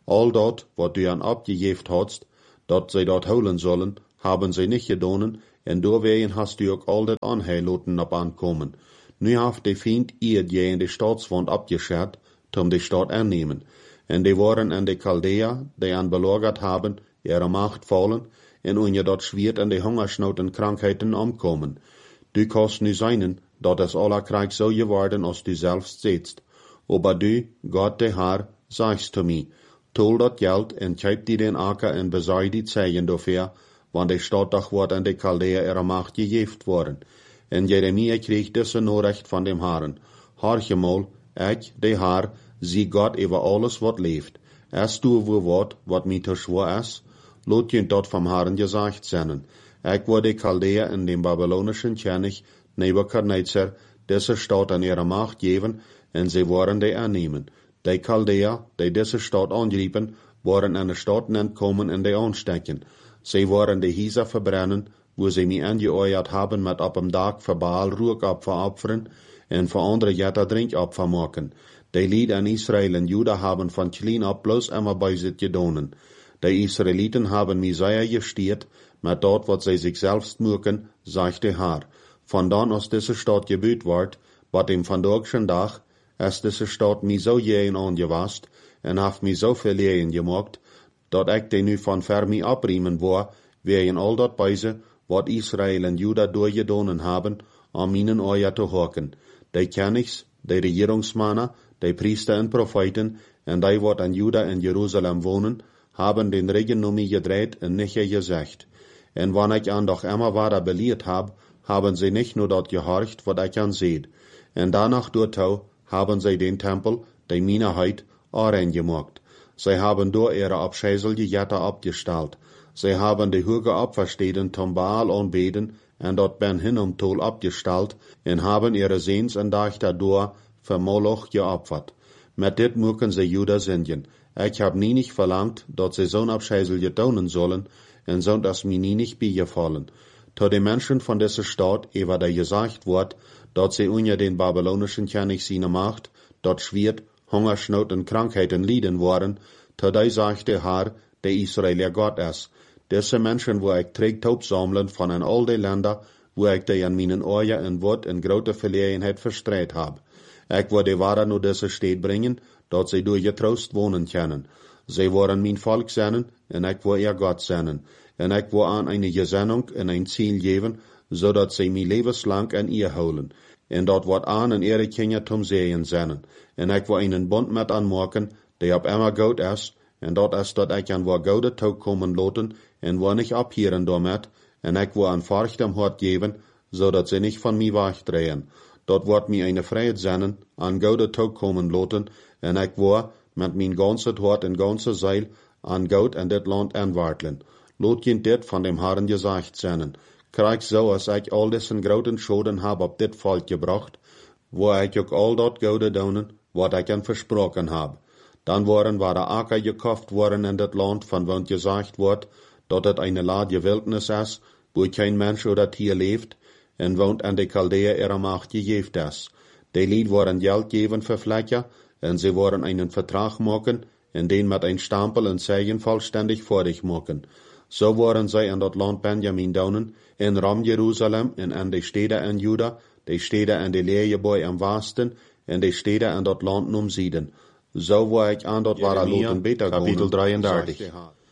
All dort, wat du an abgejeft hast, dat sie dort holen sollen, haben sie nicht gedonen, en doorwegen hast du ook al dat anheiloten op aankomen. Nu heeft de Feind ihr je in de staatswand abgeschert, um de Stadt annehmen. En die waren an de Chaldea, die an belagert haben, ihre Macht fallen, en unje dort schwert an de Hungersnood en Krankheiten omkomen. Du kannst nu zijn, dat es aller Krieg so geworden, als du selbst sitzt. Aber du, Gott de Herr, sagst zu mir, tol dat Geld en kjøp die den akker en bezai die Zeichen dafür, want de Stadt doch wordt an de Chaldea ihre Macht gegeft worden. En Jeremia kreeg deze Nachricht van dem Herren. Harche mal, ik, de Herr, zie Gott über alles wat leeft. Es du wo wat, wat mij te schwer is, lot je dat vom Herren gesagt zijn. Ik word de Chaldea in dem babylonischen König Nebuchadnezzar deze Stadt an ihre Macht geben, en sie waren de annehmen. De Chaldea, die deze Stadt angriepen, waren an de Stadt entkommen en de aanstecken. Sie waren de Häuser verbrennen, wo sie mich angeeuert haben mit ab dem Tag für Baal Ruhkopfer opfern en für andere Jätter Drinkopfer machen. Die Lied an Israel und Juda haben von klein ab bloß immer bei sich gedonen. Die Israeliten haben Messiah gestiert, mit dort, wat sie sich selbst mögen, sagt der Herr. Von dann aus diese Stadt gebüht ward, wat im vandagschen Tag, ist diese Stadt mir so jähen angewasst, en haft mir so viel Lehen gemacht, dat ik die nu van ver mij abriemen war, wegen all dat Beise, wat Israel en Juda durchgedonen haben, an minen Eier zu hocken. Die Königs, die Regierungsmänner, die Priester und Propheten, en die wat an Juda en Jerusalem wohnen, haben den Regen um mich gedreht und nicht gesagt. En wann ich an doch immer weiter belehrt hab, haben sie nicht nur dort gehorcht, wat ich an seht. En danach durchtau haben sie den Tempel, die Minderheit, gemacht. Sie haben durch ihre abscheuliche Jätter abgestellt. Sie haben die hohe Opferstätten zum Baal anbeten und dort ben hin um Tol abgestellt und haben ihre Sehns und Dächter durch für Moloch geopfert. Mit dit mögen sie Juda singen. Ich hab nie nicht verlangt, dass sie so'n abscheuliche tun sollen, und so das mir nie nicht beigefallen. To die Menschen von dieser Stadt, über der gesagt wird, dass sie unter den babylonischen König seine Macht, dort schwert, Hungersnot und Krankheiten lieden worden, to die sagt der Herr, der Israelier Gott ist. Diese Menschen, wo ich trägt sammeln von an all die Länder, wo ich die an meinen Ohren in Wort in große Verlegenheit verstreut hab. Ich wo die Ware nur diese Stadt bringen, dort sie durch getrost wohnen können. Sie wollen mein Volk sein, und ich wo ihr Gott sein. Und ich wo an eine Gesendung und ein Ziel geben, so dat sie mir lebenslang an ihr holen. Und dort wird an in ihre Kinder zum Sehen sein. Und ich will einen Bund mit anmachen, der ab immer gut ist, und dort ist, dat ich an wo gute Tag kommen lassen, und wo nicht abhieren damit, und ich will an Furcht Hort geben, so dat sie nicht von mir wegdrehen. Dort wird mir eine Freiheit sein, an gute Tag kommen lassen, und ich will mit mein ganzes Hort und ganzes Seil an Gott in dit Land anwarteln. Lot ihn dit von dem Herrn gesagt sein. Krieg so, als ich all diesen großen Schaden hab ab dit Volk gebracht, wo ich auch all dort Gute donen, wat ich ihnen versprochen hab. Dann waren war der Acker gekauft worden in dit Land, von wo gesagt wird, dat het eine ladje Wildnis ist, wo kein Mensch oder Tier lebt, und wohnt an de Chaldea ihrer Macht gegeft ist. Die Lied waren Geld geben für Fläche, und sie wollen einen Vertrag machen, in den mit ein Stempel und Zeichen vollständig fertig machen. So waren sie in dat Land Benjamin donen, in Ram Jerusalem, und an die Städte in Juda, die Städte an die Lehrgebäude am Westen, und die Städte in dat Land um Süden. So war ich an dort war Loten beter Kapitel dreiunddreißig.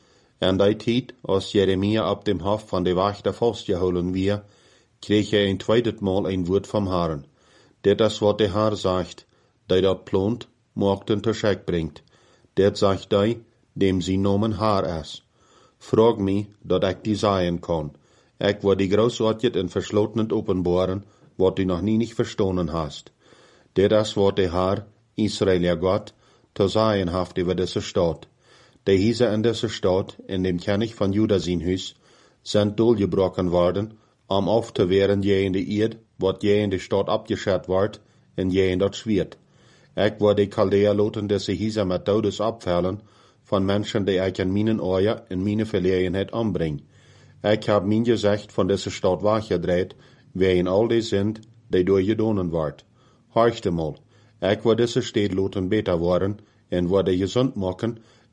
En die Zeit, als Jeremia ab dem Hof von der Wacht festgeholen wir, krieg er ein zweites Mal ein Wort vom Herrn. Det ist, was der Herr sagt, der dort plant, morgen zu Scheck bringt. Det sagt der, dem sie nomen Herr ist. Frag mich, dat ich die sagen kann. Ich will die großartig in verschlossenen Openbaren, wat du noch nie nicht verstanden hast. Det ist, was der Herr, Israelier Gott, zu sagen haft über diese Stadt. Die Häuser in dieser Stadt, in dem König von Juda sein Hus, sind durchgebrochen worden, um aufzuwehren je in die Erde, wat je in die Stadt abgeschert ward, und je in dort schwert. Ich will die Chaldea loten diese Häuser mit Todes abfällen, von Menschen, die ich in meinen Ohren in meine Verlegenheit umbring. Ich hab mein Gesicht von dieser Stadt weggedreht, wegen all die sind, die durchgedonen ward. Horchte mal, ich will diese Stadt loten beter worden, und will die gesund machen,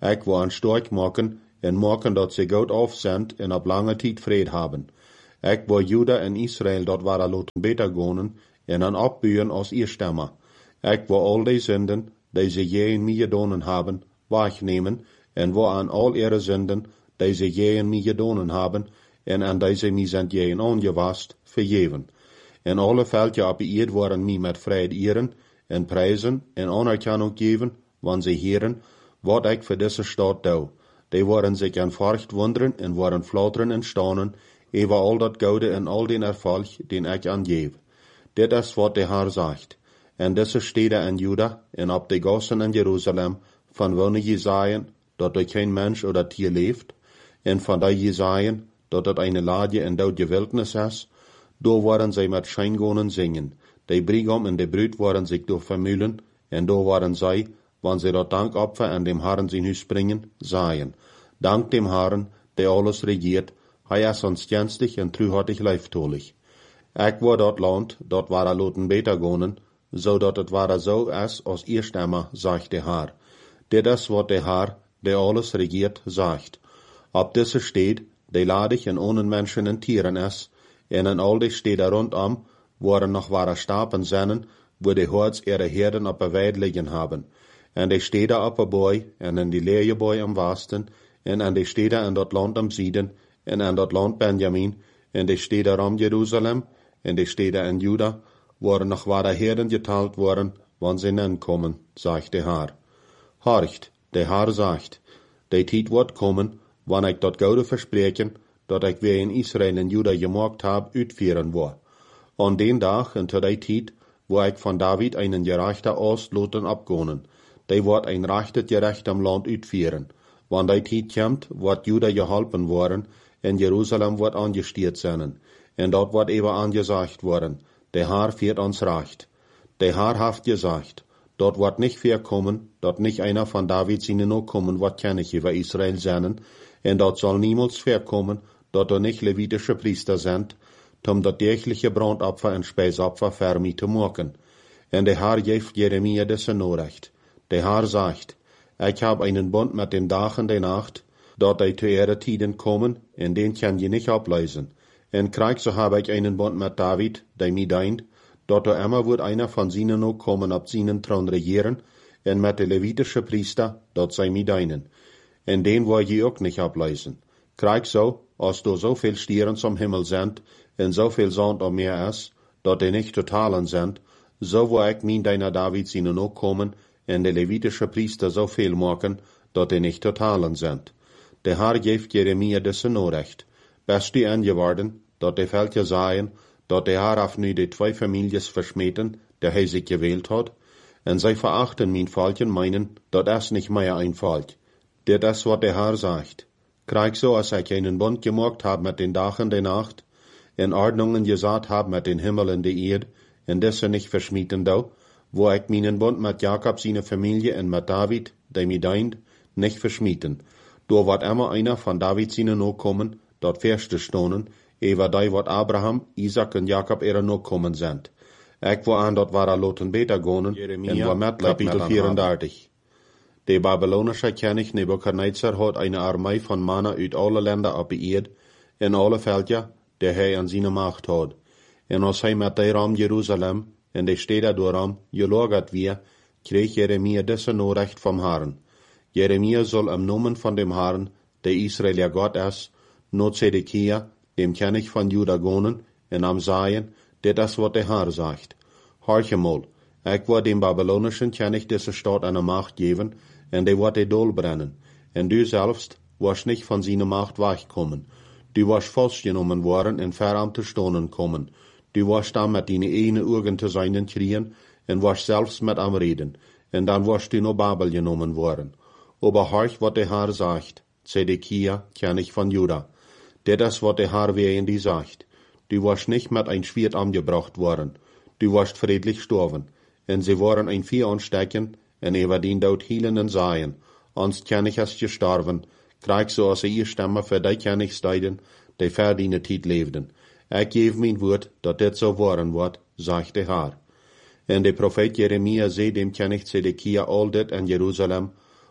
Ik wil een sterk maken en maken dat ze goed af zijn en op lange tijd vrede hebben. Ik wil Juda en Israël dat waren laten beter gaan en dan opbuien als eerstemmer. Ik wil al die zinden, die ze je en mij gedaan hebben, wegnemen en wil aan al ihre zinden, die ze je en mij gedaan hebben, en aan die ze mij zijn je en aangewast, vergeven. En alle veldje op de eerd worden mij met vrede eren en prijzen en anerkenning geven, want ze heren, wat ik voor deze stad doe. Die worden zich aan furcht wonderen en worden flauteren en staunen, over al dat goede en al den erfolg, den ik aangeef. Dit is wat de Heer zegt. En deze steden in Juda en op de gassen in Jeruzalem, van wonen je zeggen, dat er geen mens oder tier leeft, en van die je zeggen, dat het een laadje in de wildnis is, door worden zij met schijngonen zingen. De brigom en de bruid worden zich door vermeulen, en door worden zij, wanneer zij dat dankopfer aan dem Herren zijn huis springen, zeggen, dank dem Herren, der alles regiert, hij is ons dienstig en truhartig leiftolig. Ik wil dat land, dat waren laten beter gonen, zodat het waren zo is als eerstemmer, zegt de Heer. Dit is wat de Heer, der alles regiert, zegt. Op deze stad, die ladig en ohne mensen en tieren is, en in al die steden rondom, worden nog ware stapen zijn, wo de hords ihre herden op een weid liggen hebben. En de steden op een boy, en in die leerjeboy am westen, en aan de steden in dat land am Zieden, en aan dat land Benjamin, en de steden om Jeruzalem, en de steden in Juda, worden nog ware herden geteld worden, wanneer ze nen komen, zegt de Heer. Horcht, de Heer zegt, de tijd wordt komen, wanneer ik dat goede verspreken, dat ik weer in Israël en Juda gemaakt heb, uitvoeren wil. An den dag en te die tijd, wo ik van David einen gerechte Ost laten opgonen, die wordt een rechte gerecht am Land uitvoeren. Wanneer die tijd komt, wordt Juda geholpen worden, en Jeruzalem wordt angestiert zijn. En dat wordt even aangezegd worden, de Heer viert ons recht. De Heer heeft gezegd, dat wordt niet voorkomen, dat niet einer van David zijn Nachkommen wordt kennig over Israël zijn, en dat zal niemals voorkomen, dat er niet Levitische priester zijn, om dat tägliche brandopfer en spijsopfer voor mij te maken. En de Heer geeft Jeremia deze norecht. De Heer zegt, ik heb einen bund met den dagen der nacht, dat die te ihre tijden komen, en den kan je niet oplezen. En krijg zo heb ik einen bund met David, die mij dient, dat er immer wordt einer van zijnen Nachkommen op zijnen troon regeren, en met de Levitische priester, dat zij mij dienen. En den wil je ook niet oplezen. Krijg zo, als er zoveel stieren zum Himmel zijn, en zoveel zand om meer is, dat die niet te talen zijn, zo wil ik mijn deiner David zijnen Nachkommen, en de Levitische priester zoveel maken, dat die niet te talen zijn. De Heer geeft Jeremia deze norecht. Best die aangeworden, dat de veldje zeggen, dat de Heer heeft nu de twee families versmeten, die hij zich gewählt had, en zij verachten mijn volkjen meinen, dat is niet meer een volk. Dit is wat de Heer zegt. Krijg zo, als ik einen bund gemaakt heb met den dagen der nacht, en ordnungen gezet heb met den Himmel en de Erd, en deze niet versmieten dou, wo ik mijn bund met Jacob zijn familie en met David, die mij dient, niet versmieten. Door wat immer einer van David zijn Nachkommen, dat verste stonen, over die wat Abraham, Isaac en Jacob ihre Nachkommen zijn. Ik wil aan dat waren laten beter gonen, en wil met kapitel vierendertig. De Babylonische König Nebuchadnezzar had eine Armee van mannen uit alle landen op de eerd, en alle veldja, die hij aan zijn macht had. En als hij met die om Jeruzalem, en de steden doorom, gelagert weer, kreeg Jeremia deze norecht vom Herren. Jeremia soll im Namen von dem Herrn, der Israel ja Gott ist, not Zedekia, dem König von Juda gonen, en am sagen, dit is wat der Herr sagt. Horche mal, ik wil dem babylonischen König diese Stadt eine Macht geben, en die wird die Dol brennen. En du selbst wirst nicht von seiner Macht wegkommen. Du wirst festgenommen worden en verarmt te stonen kommen. Du wirst dann mit deine eigenen Augen zu seinen kriegen, en wirst selbst mit am reden, en dann wirst du nach Babel genommen worden. Aber horch, wat der Herr sagt, Zedekia, König von Juda. Dit is wat der Herr wegen die sagt. Du wirst nicht mit ein Schwert angebracht worden. Du wirst friedlich sterben. En sie worden ein Vieh anstecken, en über den dort hielen und sagen, ans König ist gestorben, krieg so als ihr Stimme für die Königsteiden, die für deine Zeit lebten. Ich gebe mein Wort, dat dit so worden wird, sagt der Herr. En de Prophet Jeremia zei dem König Zedekia all dit in Jerusalem,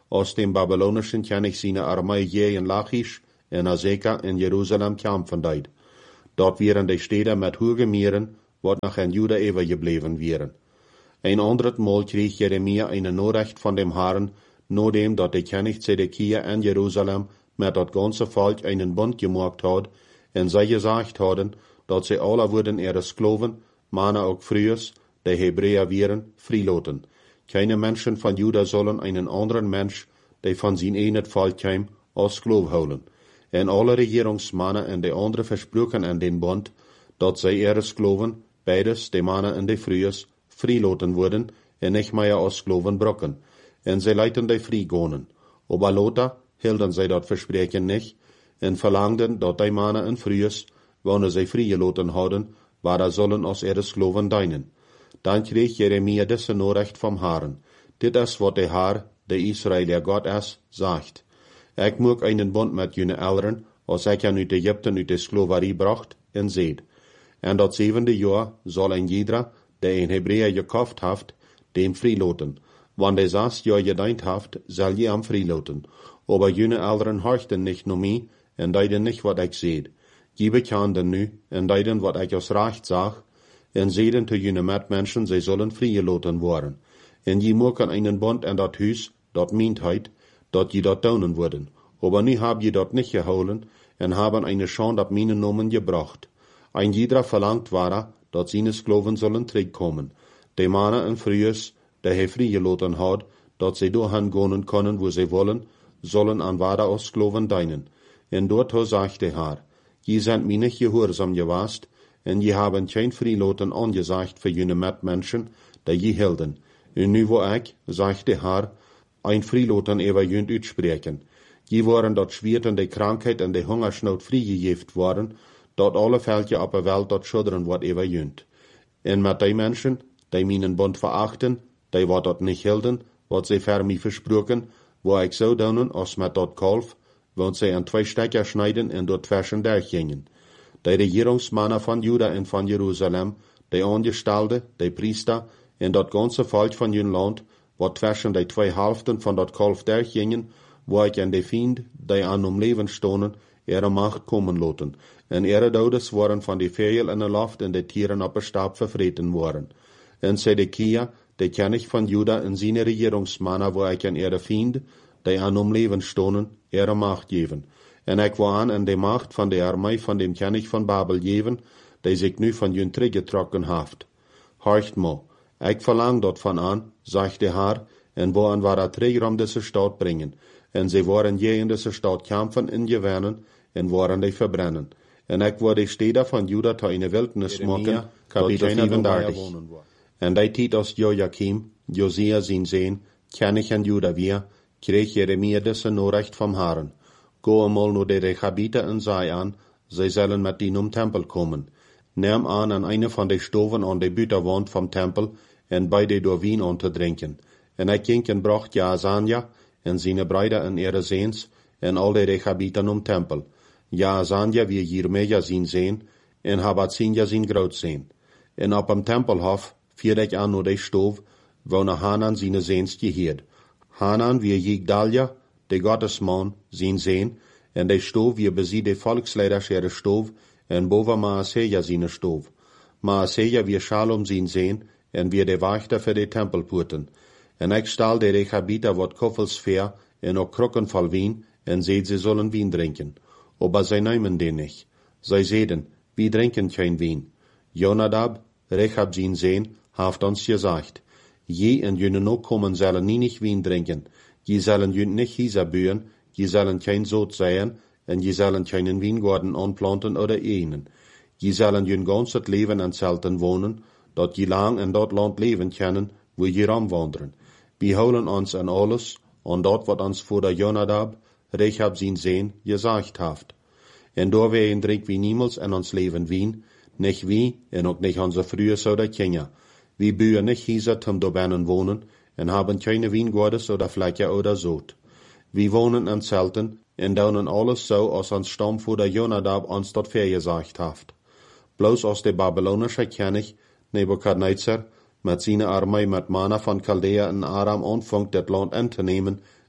aus dem babylonischen König seine Armee je in Lachish, in Azeka, in Jerusalem kämpfen deed. Dort wären die Städte mit hohen Meeren, wat nach in Juda übergeblieben wären. Ein anderes Mal krieg Jeremia eine Nachricht von dem Herrn, nachdem dort der König Zedekia in Jerusalem mit das ganze Volk einen Bund gemacht hat, und sie gesagt haben, dass sie alle würden ihre Sklaven, Männer auch frühers, die Hebräer wären, freilassen. Keine Menschen von Juda sollen einen anderen Mensch, der von sein eigenes Volk kam, als Sklav holen. Und alle Regierungsmänner und die anderen versprochen an den Bund, dass sie ihre Sklaven, beides, die Männer und die frühers, freilassen würden und nicht mehr als Sklaven brocken. Und sie leiten die freigehen. Aber Lothar hielten sie das Versprechen nicht und verlangten, dass die Männer und frühers, wenn sie freigelassen hadden, waren sollen als ihre Sklaven dienen. Dann kreeg Jeremia diese Nachricht vom Herrn. Dit is wat der Herr, der Israëlier Gott ist, sagt. Ich mag einen Bund mit jene Eltern, als ich ihn uit Ägypten uit de Sklaverie bracht, en seht. En dat zevende Jahr soll ein jeder, der een Hebräer gekauft haft, dem freilaten. Wann der sechs Jahr gedient haft, soll je am freilaten. Aber jene Eltern horchten nicht nur mich, en deiden nicht, wat ich seht. Je bekannten nu, en deiden, wat ich als recht sag, en zeiden te jene Mitmenschen, sie sollen freigelaten worden. En je maken einen Bund in dat Huis, dat meint heit, dat je dat tun würden. Aber nu hab je dat nicht geholen, en haben eine Schande ab meinen Namen gebracht. Ein jeder verlangt war, dat seine Sklaven sollen zurückkommen. Die Männer und Frühers, der he freigelaten hat, dat sie dahin gehen können, wo sie wollen, sollen an wada als Sklaven dienen. En dort sagt der Herr, je sind mir nicht gehorsam gewast, en je haben kein Freilaten angesagt für jene Mitmenschen, die je hielten. Und nu wo ich, sagt der Herr, ein Freilaten über jünd uitspreken. Je waren dat Schwert und die Krankheit und die Hungersnot freigegeft worden, dat alle Völker op der Welt dat schudderen wat über jünd. En mit die Menschen, die meinen Bund verachten, die wat dat nicht hielten, wat sie für mich versprochen, wo ich so donen, als mit dat Kalf, wollen sie an zwei Stecker schneiden und dort zwischen durchgingen. Die Regierungsmänner von Juda und von Jerusalem, die Angestellte, die Priester und dat ganze Volk von jün Land, wat zwischen die zwei Hälften von dat Kalf durchgingen, wo ich an die Fiend, die an um Leben stonden, ihre Macht kommen lassen. En ihre Todes waren von die Vögel in der Luft und die Tieren op der Stab verfreten worden. En Zedekia, der König von Juda und seine Regierungsmänner, wo ich an ihre Fiend, die an um Leben stonden, ihre Macht geben. En ich war an in die Macht von der Armee von dem König von Babel geben, die sich nu von jün zurückgetrocken haft. Horcht mal, ich verlang dort von an, sagt der Herr, en wo an war er Träger um diese Stadt bringen. En sie waren je in diese Stadt kämpfen in gewinnen, en waren die verbrennen. En ich war die Städte von Juda zu eine Wildnis machen, Kapitel vierunddreißig. En die Zeit aus Joachim, Josia sein Sehen, König in Juda wir, krieg Jeremia diese Nachricht vom Herrn. Go einmal nur die Rechabiter und sei an, sie sollen mit ihnen um Tempel kommen. Nimm an an eine von den Stoven an die Büterwand vom Tempel, en beide durch Wien untertrinken. En ich ging und bracht Jaasanja, en seine Brüder en ihre Sehns, en all die Rechabiter um Tempel. Jaasanja wie Jeremia sein Sehen, en Habazinja sein Graut sehen. En op am Tempelhof fiert ich an nur die Stov, wo nach Hanan seine Sehns gehiert. Hanan wie Jigdalja, der Gottesmann, sein Sehen, en die Stov wie besie die Volksleider ihre Stov, en bova Maaseja seine Stov. Maaseja wie Shalom sein Sehen, en wie der Wächter für die Tempelpurten. En ich stahl die Rechabiter wat Koffels fair, en auch Krucken voll Wien, en seht, sie sollen Wien trinken. Aber sie nehmen den nicht. Sie sehen, wir trinken kein Wien. Jonadab, Rechab sein Sehen, haft uns gesagt, je en jüne no kommen sollen nie nicht Wien trinken, je sollen jün nicht hieser bühen, je sollen kein Sod säen, en je sollen keinen Weingarten anplanten oder ehnen. Je sollen jün ganzes Leben an Zelten wohnen, dat je lang in dat Land leben können, wo je ramwandern. Wir holen uns an alles, an dat wat uns vor der Jonadab, Rechab sein Sehen, gesagt haft. En door wij en drink wie niemals in ons leven wien, nicht wie, en ook nicht onze früher oder Kinder. Wir bühen nicht hieser zum dobinnen wohnen, en haben keine Weingarten oder Fläche oder Sod. Wir wohnen in Zelten, en doen alles so, als ons Stamm vor der Jonadab uns dort vergesagt haft. Bloß aus der babylonische König, Nebukadnezar, mit seiner Armee mit Mana von Chaldea in Aram anfangt, das Land einzunehmen,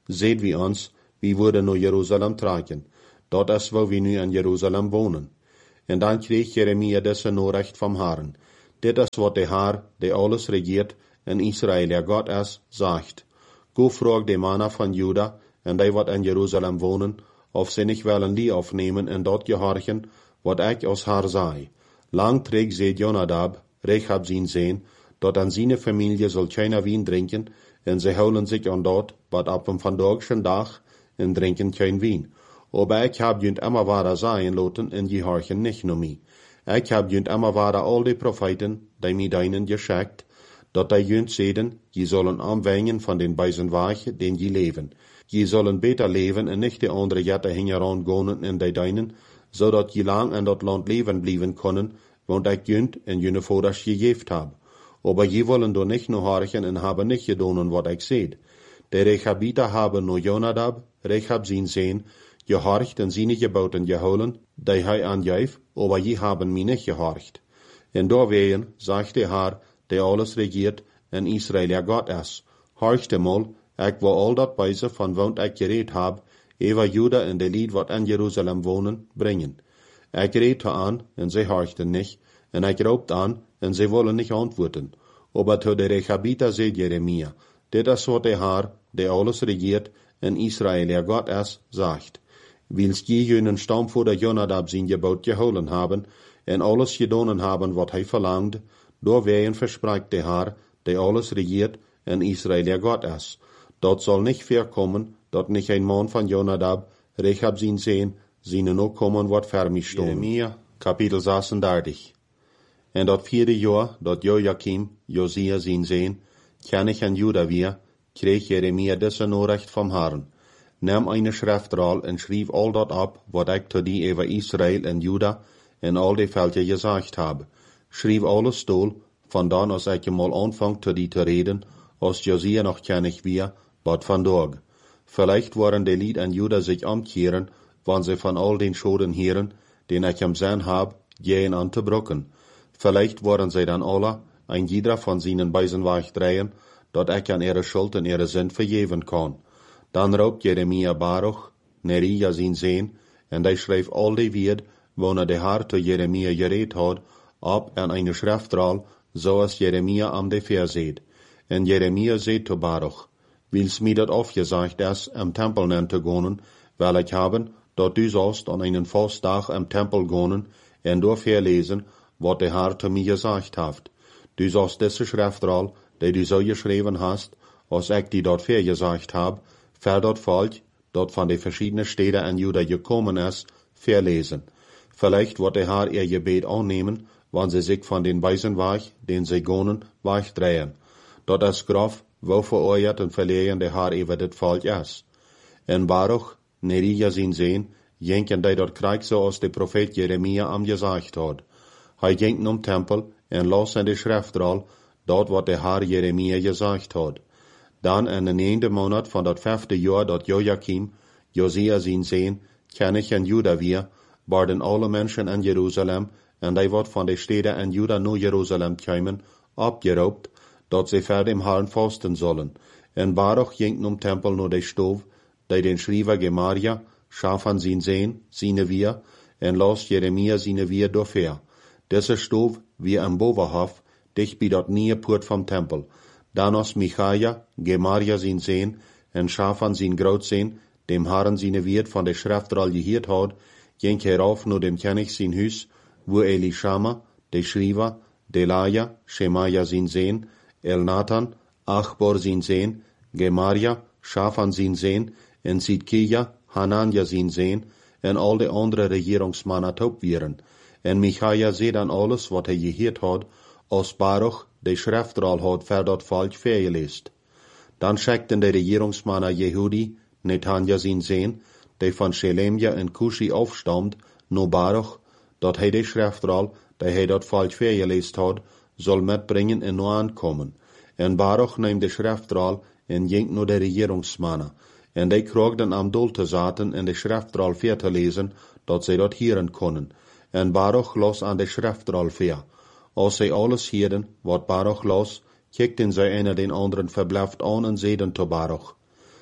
seht wie ons, wie worden naar Jeruzalem traken. Dat is waar we nu in Jeruzalem wonen. En dan kreeg Jeremia deze Nachricht vom Herrn. Dit is wat de Herr, der alles regiert in Israel, der Gott is, zegt. Go vroeg de mannen van Juda, en die wat in Jeruzalem wonen, of ze niet willen die afnemen en dat gehorchen, wat ik als Herr zei. Lang treeg ze Jonadab, Rechab zijn zeen, dat aan zijn familie zal keiner wien drinken, en ze houden zich aan dat, wat op een vandagschen dag, en drinken kein wien. Aber ik heb junt immer wara zijn laten, en gehorchen nicht nur mij. Ik heb junt immer wara al die profeten, die mij deinen geschickt, dat die junt zeden, je zullen aanwengen van den beisen weg, den je leven. Je zullen beter leven en nicht de andere jette hingeraan gonen in die deinen, zodat je lang in dat land leven blijven kunnen, want ik junt en june vaders gegeven heb. Aber je willen door nicht nur horchen en hebben nicht gedonen wat ik zeid. De Rechabiter hebben no Jonadab, Rechab zijn zeen, gehorcht en zijn geboten gehouden, die hij aangeef, aber je hebben mij nicht gehorcht. En doorwegen, zegt de Herr, der alles regiert, en Israel ja Gott is. Horchte mal, ik wil al dat beise van wat ik gereed heb, over Juda en de lied wat in Jeruzalem wonen, brengen. Ik reed aan, en zij horchten nicht, en ik roept aan, en zij willen nicht antwoorden. Aber to de Rechabiter zei Jeremia, dit is wat de Herr, der alles regiert, en Israel ja Gott is, zegt. Wils je junen stamvoerder Jonadab zijn gebod gehouden hebben, en alles gedonen hebben wat hij verlangde, doorwegen verspreekt de Herr, der alles regiert, en Israel ja Gott is. Dat zal nicht voorkomen, dat nicht ein man van Jonadab, Rechab zijn zeen, zijn ook komen wat ver mij stonden. Jeremia, kapitel zesendertig. En dat vierde jaar, dat Joachim, Josia zijn zeen, König in Juda weer, kreeg Jeremia deze Nachricht vom Herrn. Neem eine Schriftrol en schreef al dat op, wat ik te die over Israel en Juda en al die Völker gezegd heb. Schreef alles stoel, van dan als ik mal aanvang te die te reden, als Josia nog König weer, wat vandaag. Vielleicht worden de Lied en Juda zich omkeren, wann sie van al den Schoden heren, den ich am Sinn hab, gehen an te brocken. Vielleicht worden sie dann alle, ein jeder von seinen Beisen wegdrehen, dat ich an ihre Schuld en ihre Sinn vergeven kann. Dan roept Jeremia Baruch, Nerija zijn zeen, en hij schreef al die wied, wanneer de Herr te Jeremia gereed had, op en eine Schriftrol, zoals Jeremia am de verzeed. En Jeremia zei te Baruch, wils mij dat afgezegd is, im Tempel nen te gonen, wel ik hebben, dat du sollst an einen Fastdag im Tempel gonen, en door verlesen, wat de Herr te mij gezegd heeft. Du sollst deze Schriftrol, die du zo geschreven hast, als ik die dort vergezegd heb, ver dat volk, dat van de verschiedene steden in Juda gekommen is, verlesen. Vielleicht wird der Herr ihr Gebet annehmen, wann sie sich von den Weisen weg, den sie gonen, wegdrehen. Dat is grof, wo verurteilt und verlegen der Herr über das Volk ist. En Baruch, Nerija zijn zeen, jenken die dort Krieg so als der Prophet Jeremia am gesagt hat. Hij jenken um Tempel en las in de Schriftrol, dort wat der Herr Jeremia gesagt hat. Dan in de neende Monat van dat vijfde jaar dat Joachim, Josia zijn zeen, König in Juda weer, waren alle mensen in Jeruzalem, en die wat van de steden in Juda naar Jeruzalem kwamen, opgeroept, dat ze ver dem Herrn vasten sollen. En Baruch jenken um Tempel naar de stoof, die den Schrijver Gemaria, Schafan zijn zeen, zine weer, en las Jeremia zine weer doorver. Deze stoof wie am Bovenhof, dicht bij dat nieuwe poort vom Tempel. Dan als Michaja, Gemaria zijn zeen, en Schafan zijn groot zeen, dem Herrn zine Wirt van de Schriftrol gehiert had, ging herauf naar dem König zijn huis, wo Elishama, de Schrijver, Delaja, Shemaja zijn zeen, Elnathan, Achbor zijn zeen, Gemaria, Schafan zijn zeen, en Sidkija, Hananja zijn zeen, en al de andere regeringsmannen top wieren. En Michaja zei dan alles wat hij gehiert had, als Baruch de Schriftrol had ver dat volk vergeleest. Dan schickten de regeringsmannen Jehudi, Netanja zijn zeen, die van Shelemja en Kushi afstammt, no Baruch, dat hij de Schriftrol, die hij dat volk vergeleest had, zal metbrengen en no aankomen. En Baruch neemt de Schriftrol en ging naar de regeringsmannen. En die kroegden am dol te zaten en de Schriftrol ver te lezen, dat zij dat hieren konden. En Baruch los aan de Schriftrol ver. Als zij alles hielden, wat Baruch los, kikten zij een den anderen verblijft aan en zeiden te Baruch.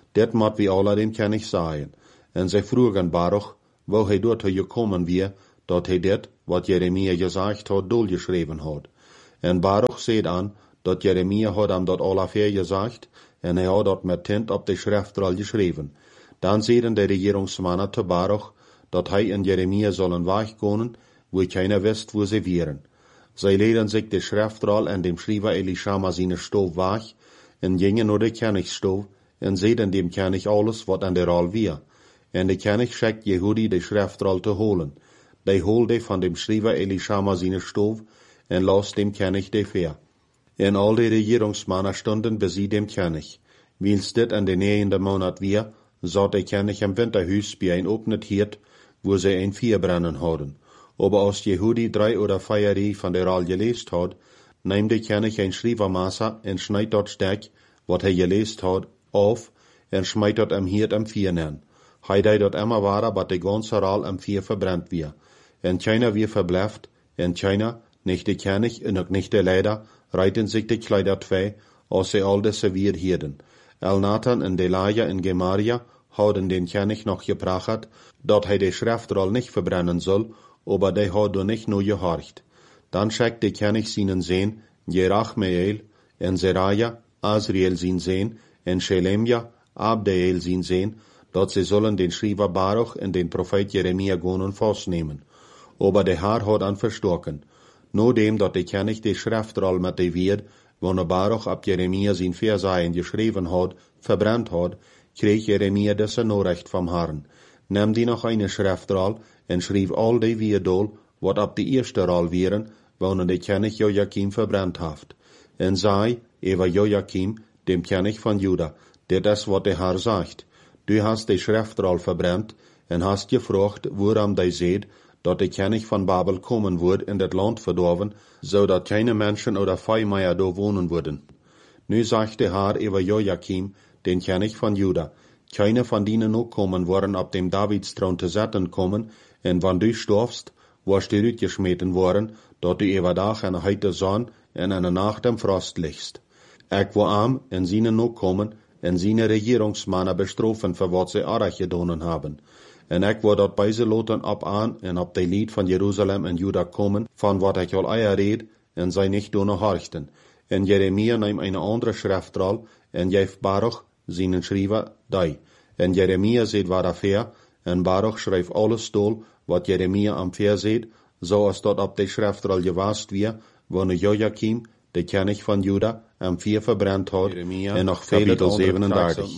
Det mat wie alle dem König sagen. En sie frugen Baruch, wo hij dort gekommen wie, dat hij det, wat Jeremia gesagt hat, dolgeschreven hat. En Baruch seht an, dat Jeremia hat am dat allafär gesagt, en hij had dat met tint op de schriftrol geschreven. Dan zeiden de regierungsmannen te Baruch, dat hij en Jeremia sollen wegkomen, wo keiner wist, wo sie wären. Zij leden sich de schriftrol en dem Schreiber Elishama seine Stof weg, en gingen naar de Königsstof, en zeiden dem König alles, wat an der Roll wir. En de König schickt Jehudi de schriftrol te holen. De holde van dem Schreiber Elishama seine Stof, en las dem König de ver. En al de regierungsmannen stunden bij sie dem König. Wiens dit an de negende Monat wir, zat de König im Winterhuis bij een opnet Hirt, wo sie ein Vier brennen hadden. Aber als Jehudi drei oder vier Rie van der Roll geleest had, nahm de König ein Schreibermaßer en schneid dat stek, wat hij geleest had, auf, en schmeit dat am Hirt am Vier nen. Hij deed dat immer ware, bat de ganze Roll am Vier verbrennt wir. En keiner wir verbleift, en keiner, nicht de König en ook nicht de Leider, reiten sich de Kleider zwei, als sie all das serviert hielden. Elnathan en Delaja en Gemaria hadden den König noch gebracht, dat hij de schriftrol nicht verbrennen soll, aber de had do nicht nur gehorcht. Dann schickt de König seinen Sohn, Jerachmeel, en Seraja, Azriel sein Sohn, en Shelemja, Abdeel sein Sohn, dat sie sollen den Schreiber Baruch en den Prophet Jeremia gonen vastnehmen. Aber de Herr had an verstorken. Nur dem, dat de König de schriftrol met de Weerd, wanneer Baruch ab Jeremia sein Versaien geschreven had, verbrannt had, kreeg Jeremia deze Nachricht vom Herrn. Neem die noch eine Schriftrol en schreef al de Weerdol, wat ab de eerste Rol wären, wanneer de König Joachim verbrannt haft. En sei, über Joachim, dem König von Juda, dit is wat de Herr sagt. Du hast de Schriftrol verbrannt, en hast gefragt, woran de seht, dat de König von Babel kommen wird in dat Land verdorven, zodat keine Menschen oder Viehmeier do wohnen würden. Nu sagt der Herr über Joachim, den König von Juda, keine von denen ook kommen worden op dem Davidsthron te zetten kommen, en wann du storfst, wirst du uitgeschmeten worden, dat du über Tag en heite Sonn en eine Nacht am Frost liegst. Ik wil arm en zienen ook kommen, en ziene regierungsmannen bestrofen voor wat ze arg gedonen hebben. En ik wil dat bij ze loten op aan en op de lied van Jeruzalem en Juda komen, van wat ik al eier reed, en zij niet doen horchten. En Jeremia neemt een andere schriftrol, en geeft Baruch, zijn schrijver, die. En Jeremia zet waar affair, en Baruch schrijft alles dol, wat Jeremia am Ver zet, zoals dat op de schriftrol gewast weer, wanneer Joachim, de König van Juda, am Vier verbrannt had, en nog vele zevenendertig.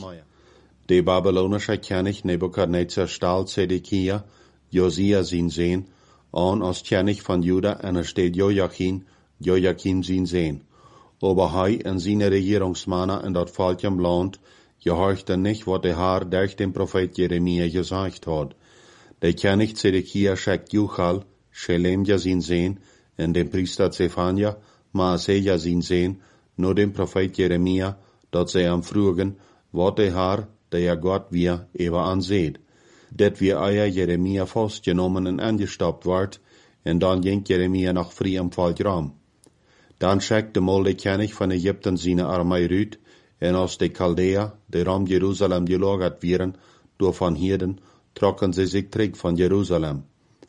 De Babylonische König Nebukadnezar stahl Zedekia, Josia sein Sohn, an als König von Juda, en er steht Joachim, Joachim sein Sohn. Aber hij en seine Regierungsmannen in dat Volk im Land gehorchten nicht, wat der Herr durch den Prophet Jeremia gesagt hat. Der König Zedekia schickt Juchal, Shelemja sein Sohn, en den Priester Zephania, Maaseja sein Sohn, nur den Prophet Jeremia, dat sie am frugen, wat der Herr, der Gott wir eber anseht. Dat wir eier Jeremia festgenommen en angestoppt ward, en dan ging Jeremia nach früh am Volk ram. Dan schickte mal der König von Ägypten seine Armee rüt, en als de Chaldea, die ram Jerusalem gelagert wären, durch von Hirden, trocken sie sich zurück von Jerusalem.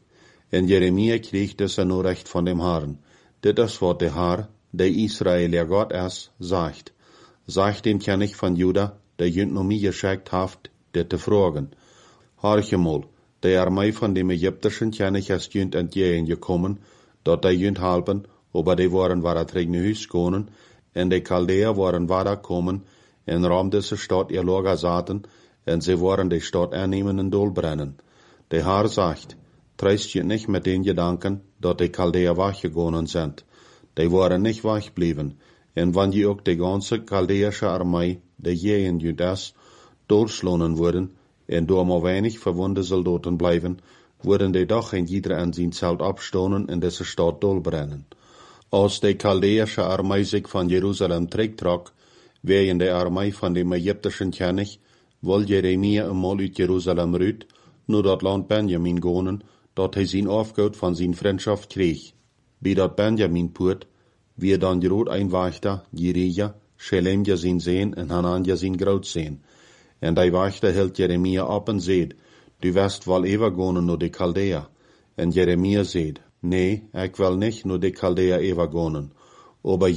En Jeremia kriegt es nur recht von dem Herrn. Dit is wat der Herr, der Israel Gott ist, sagt. Sagt dem König von Juda, der jünt noch mir geschickt haft, dit te fragen. Horche mal, der Armee von dem ägyptischen König ist jünt entgegengekommen, dort der jünt halben, aber die waren war het regne Huis konen, en de Chaldea waren war kommen, en ram diese Stadt ihr Lager zaten, en sie waren die Stadt annehmen en dolbrennen. Der Herr sagt, treist je nicht mit den Gedanken, dat die Chaldea weggegangen sind. Die waren nicht weggeblieben, en wann die ook die ganze chaldäische Armee, der je in Judas, durchschlonen wurden, en door maar weinig verwunde Soldaten bleiben, wurden die doch in jeder an sein Zelt abstonen in diese Stadt dolbrennen. Als die chaldäische Armee sich von Jerusalem zurücktrok, wegen der Armee von dem ägyptischen König, wohl Jeremia einmal uit Jerusalem rüt, nur dat Land Benjamin gonen, dat hij zijn Aufgaut von zijn Freundschaft kreeg. Bij dat Benjamin poort, wie dan Jerod ein Wächter, Jerija, Shelemja sein Sohn en Hananja sein Grautsehn. En die wachte hield Jeremia op en zeid, du wirst wel overgonen naar de Chaldea. En Jeremia zeid, nee, ik wil niet naar de Chaldea overgonen, aber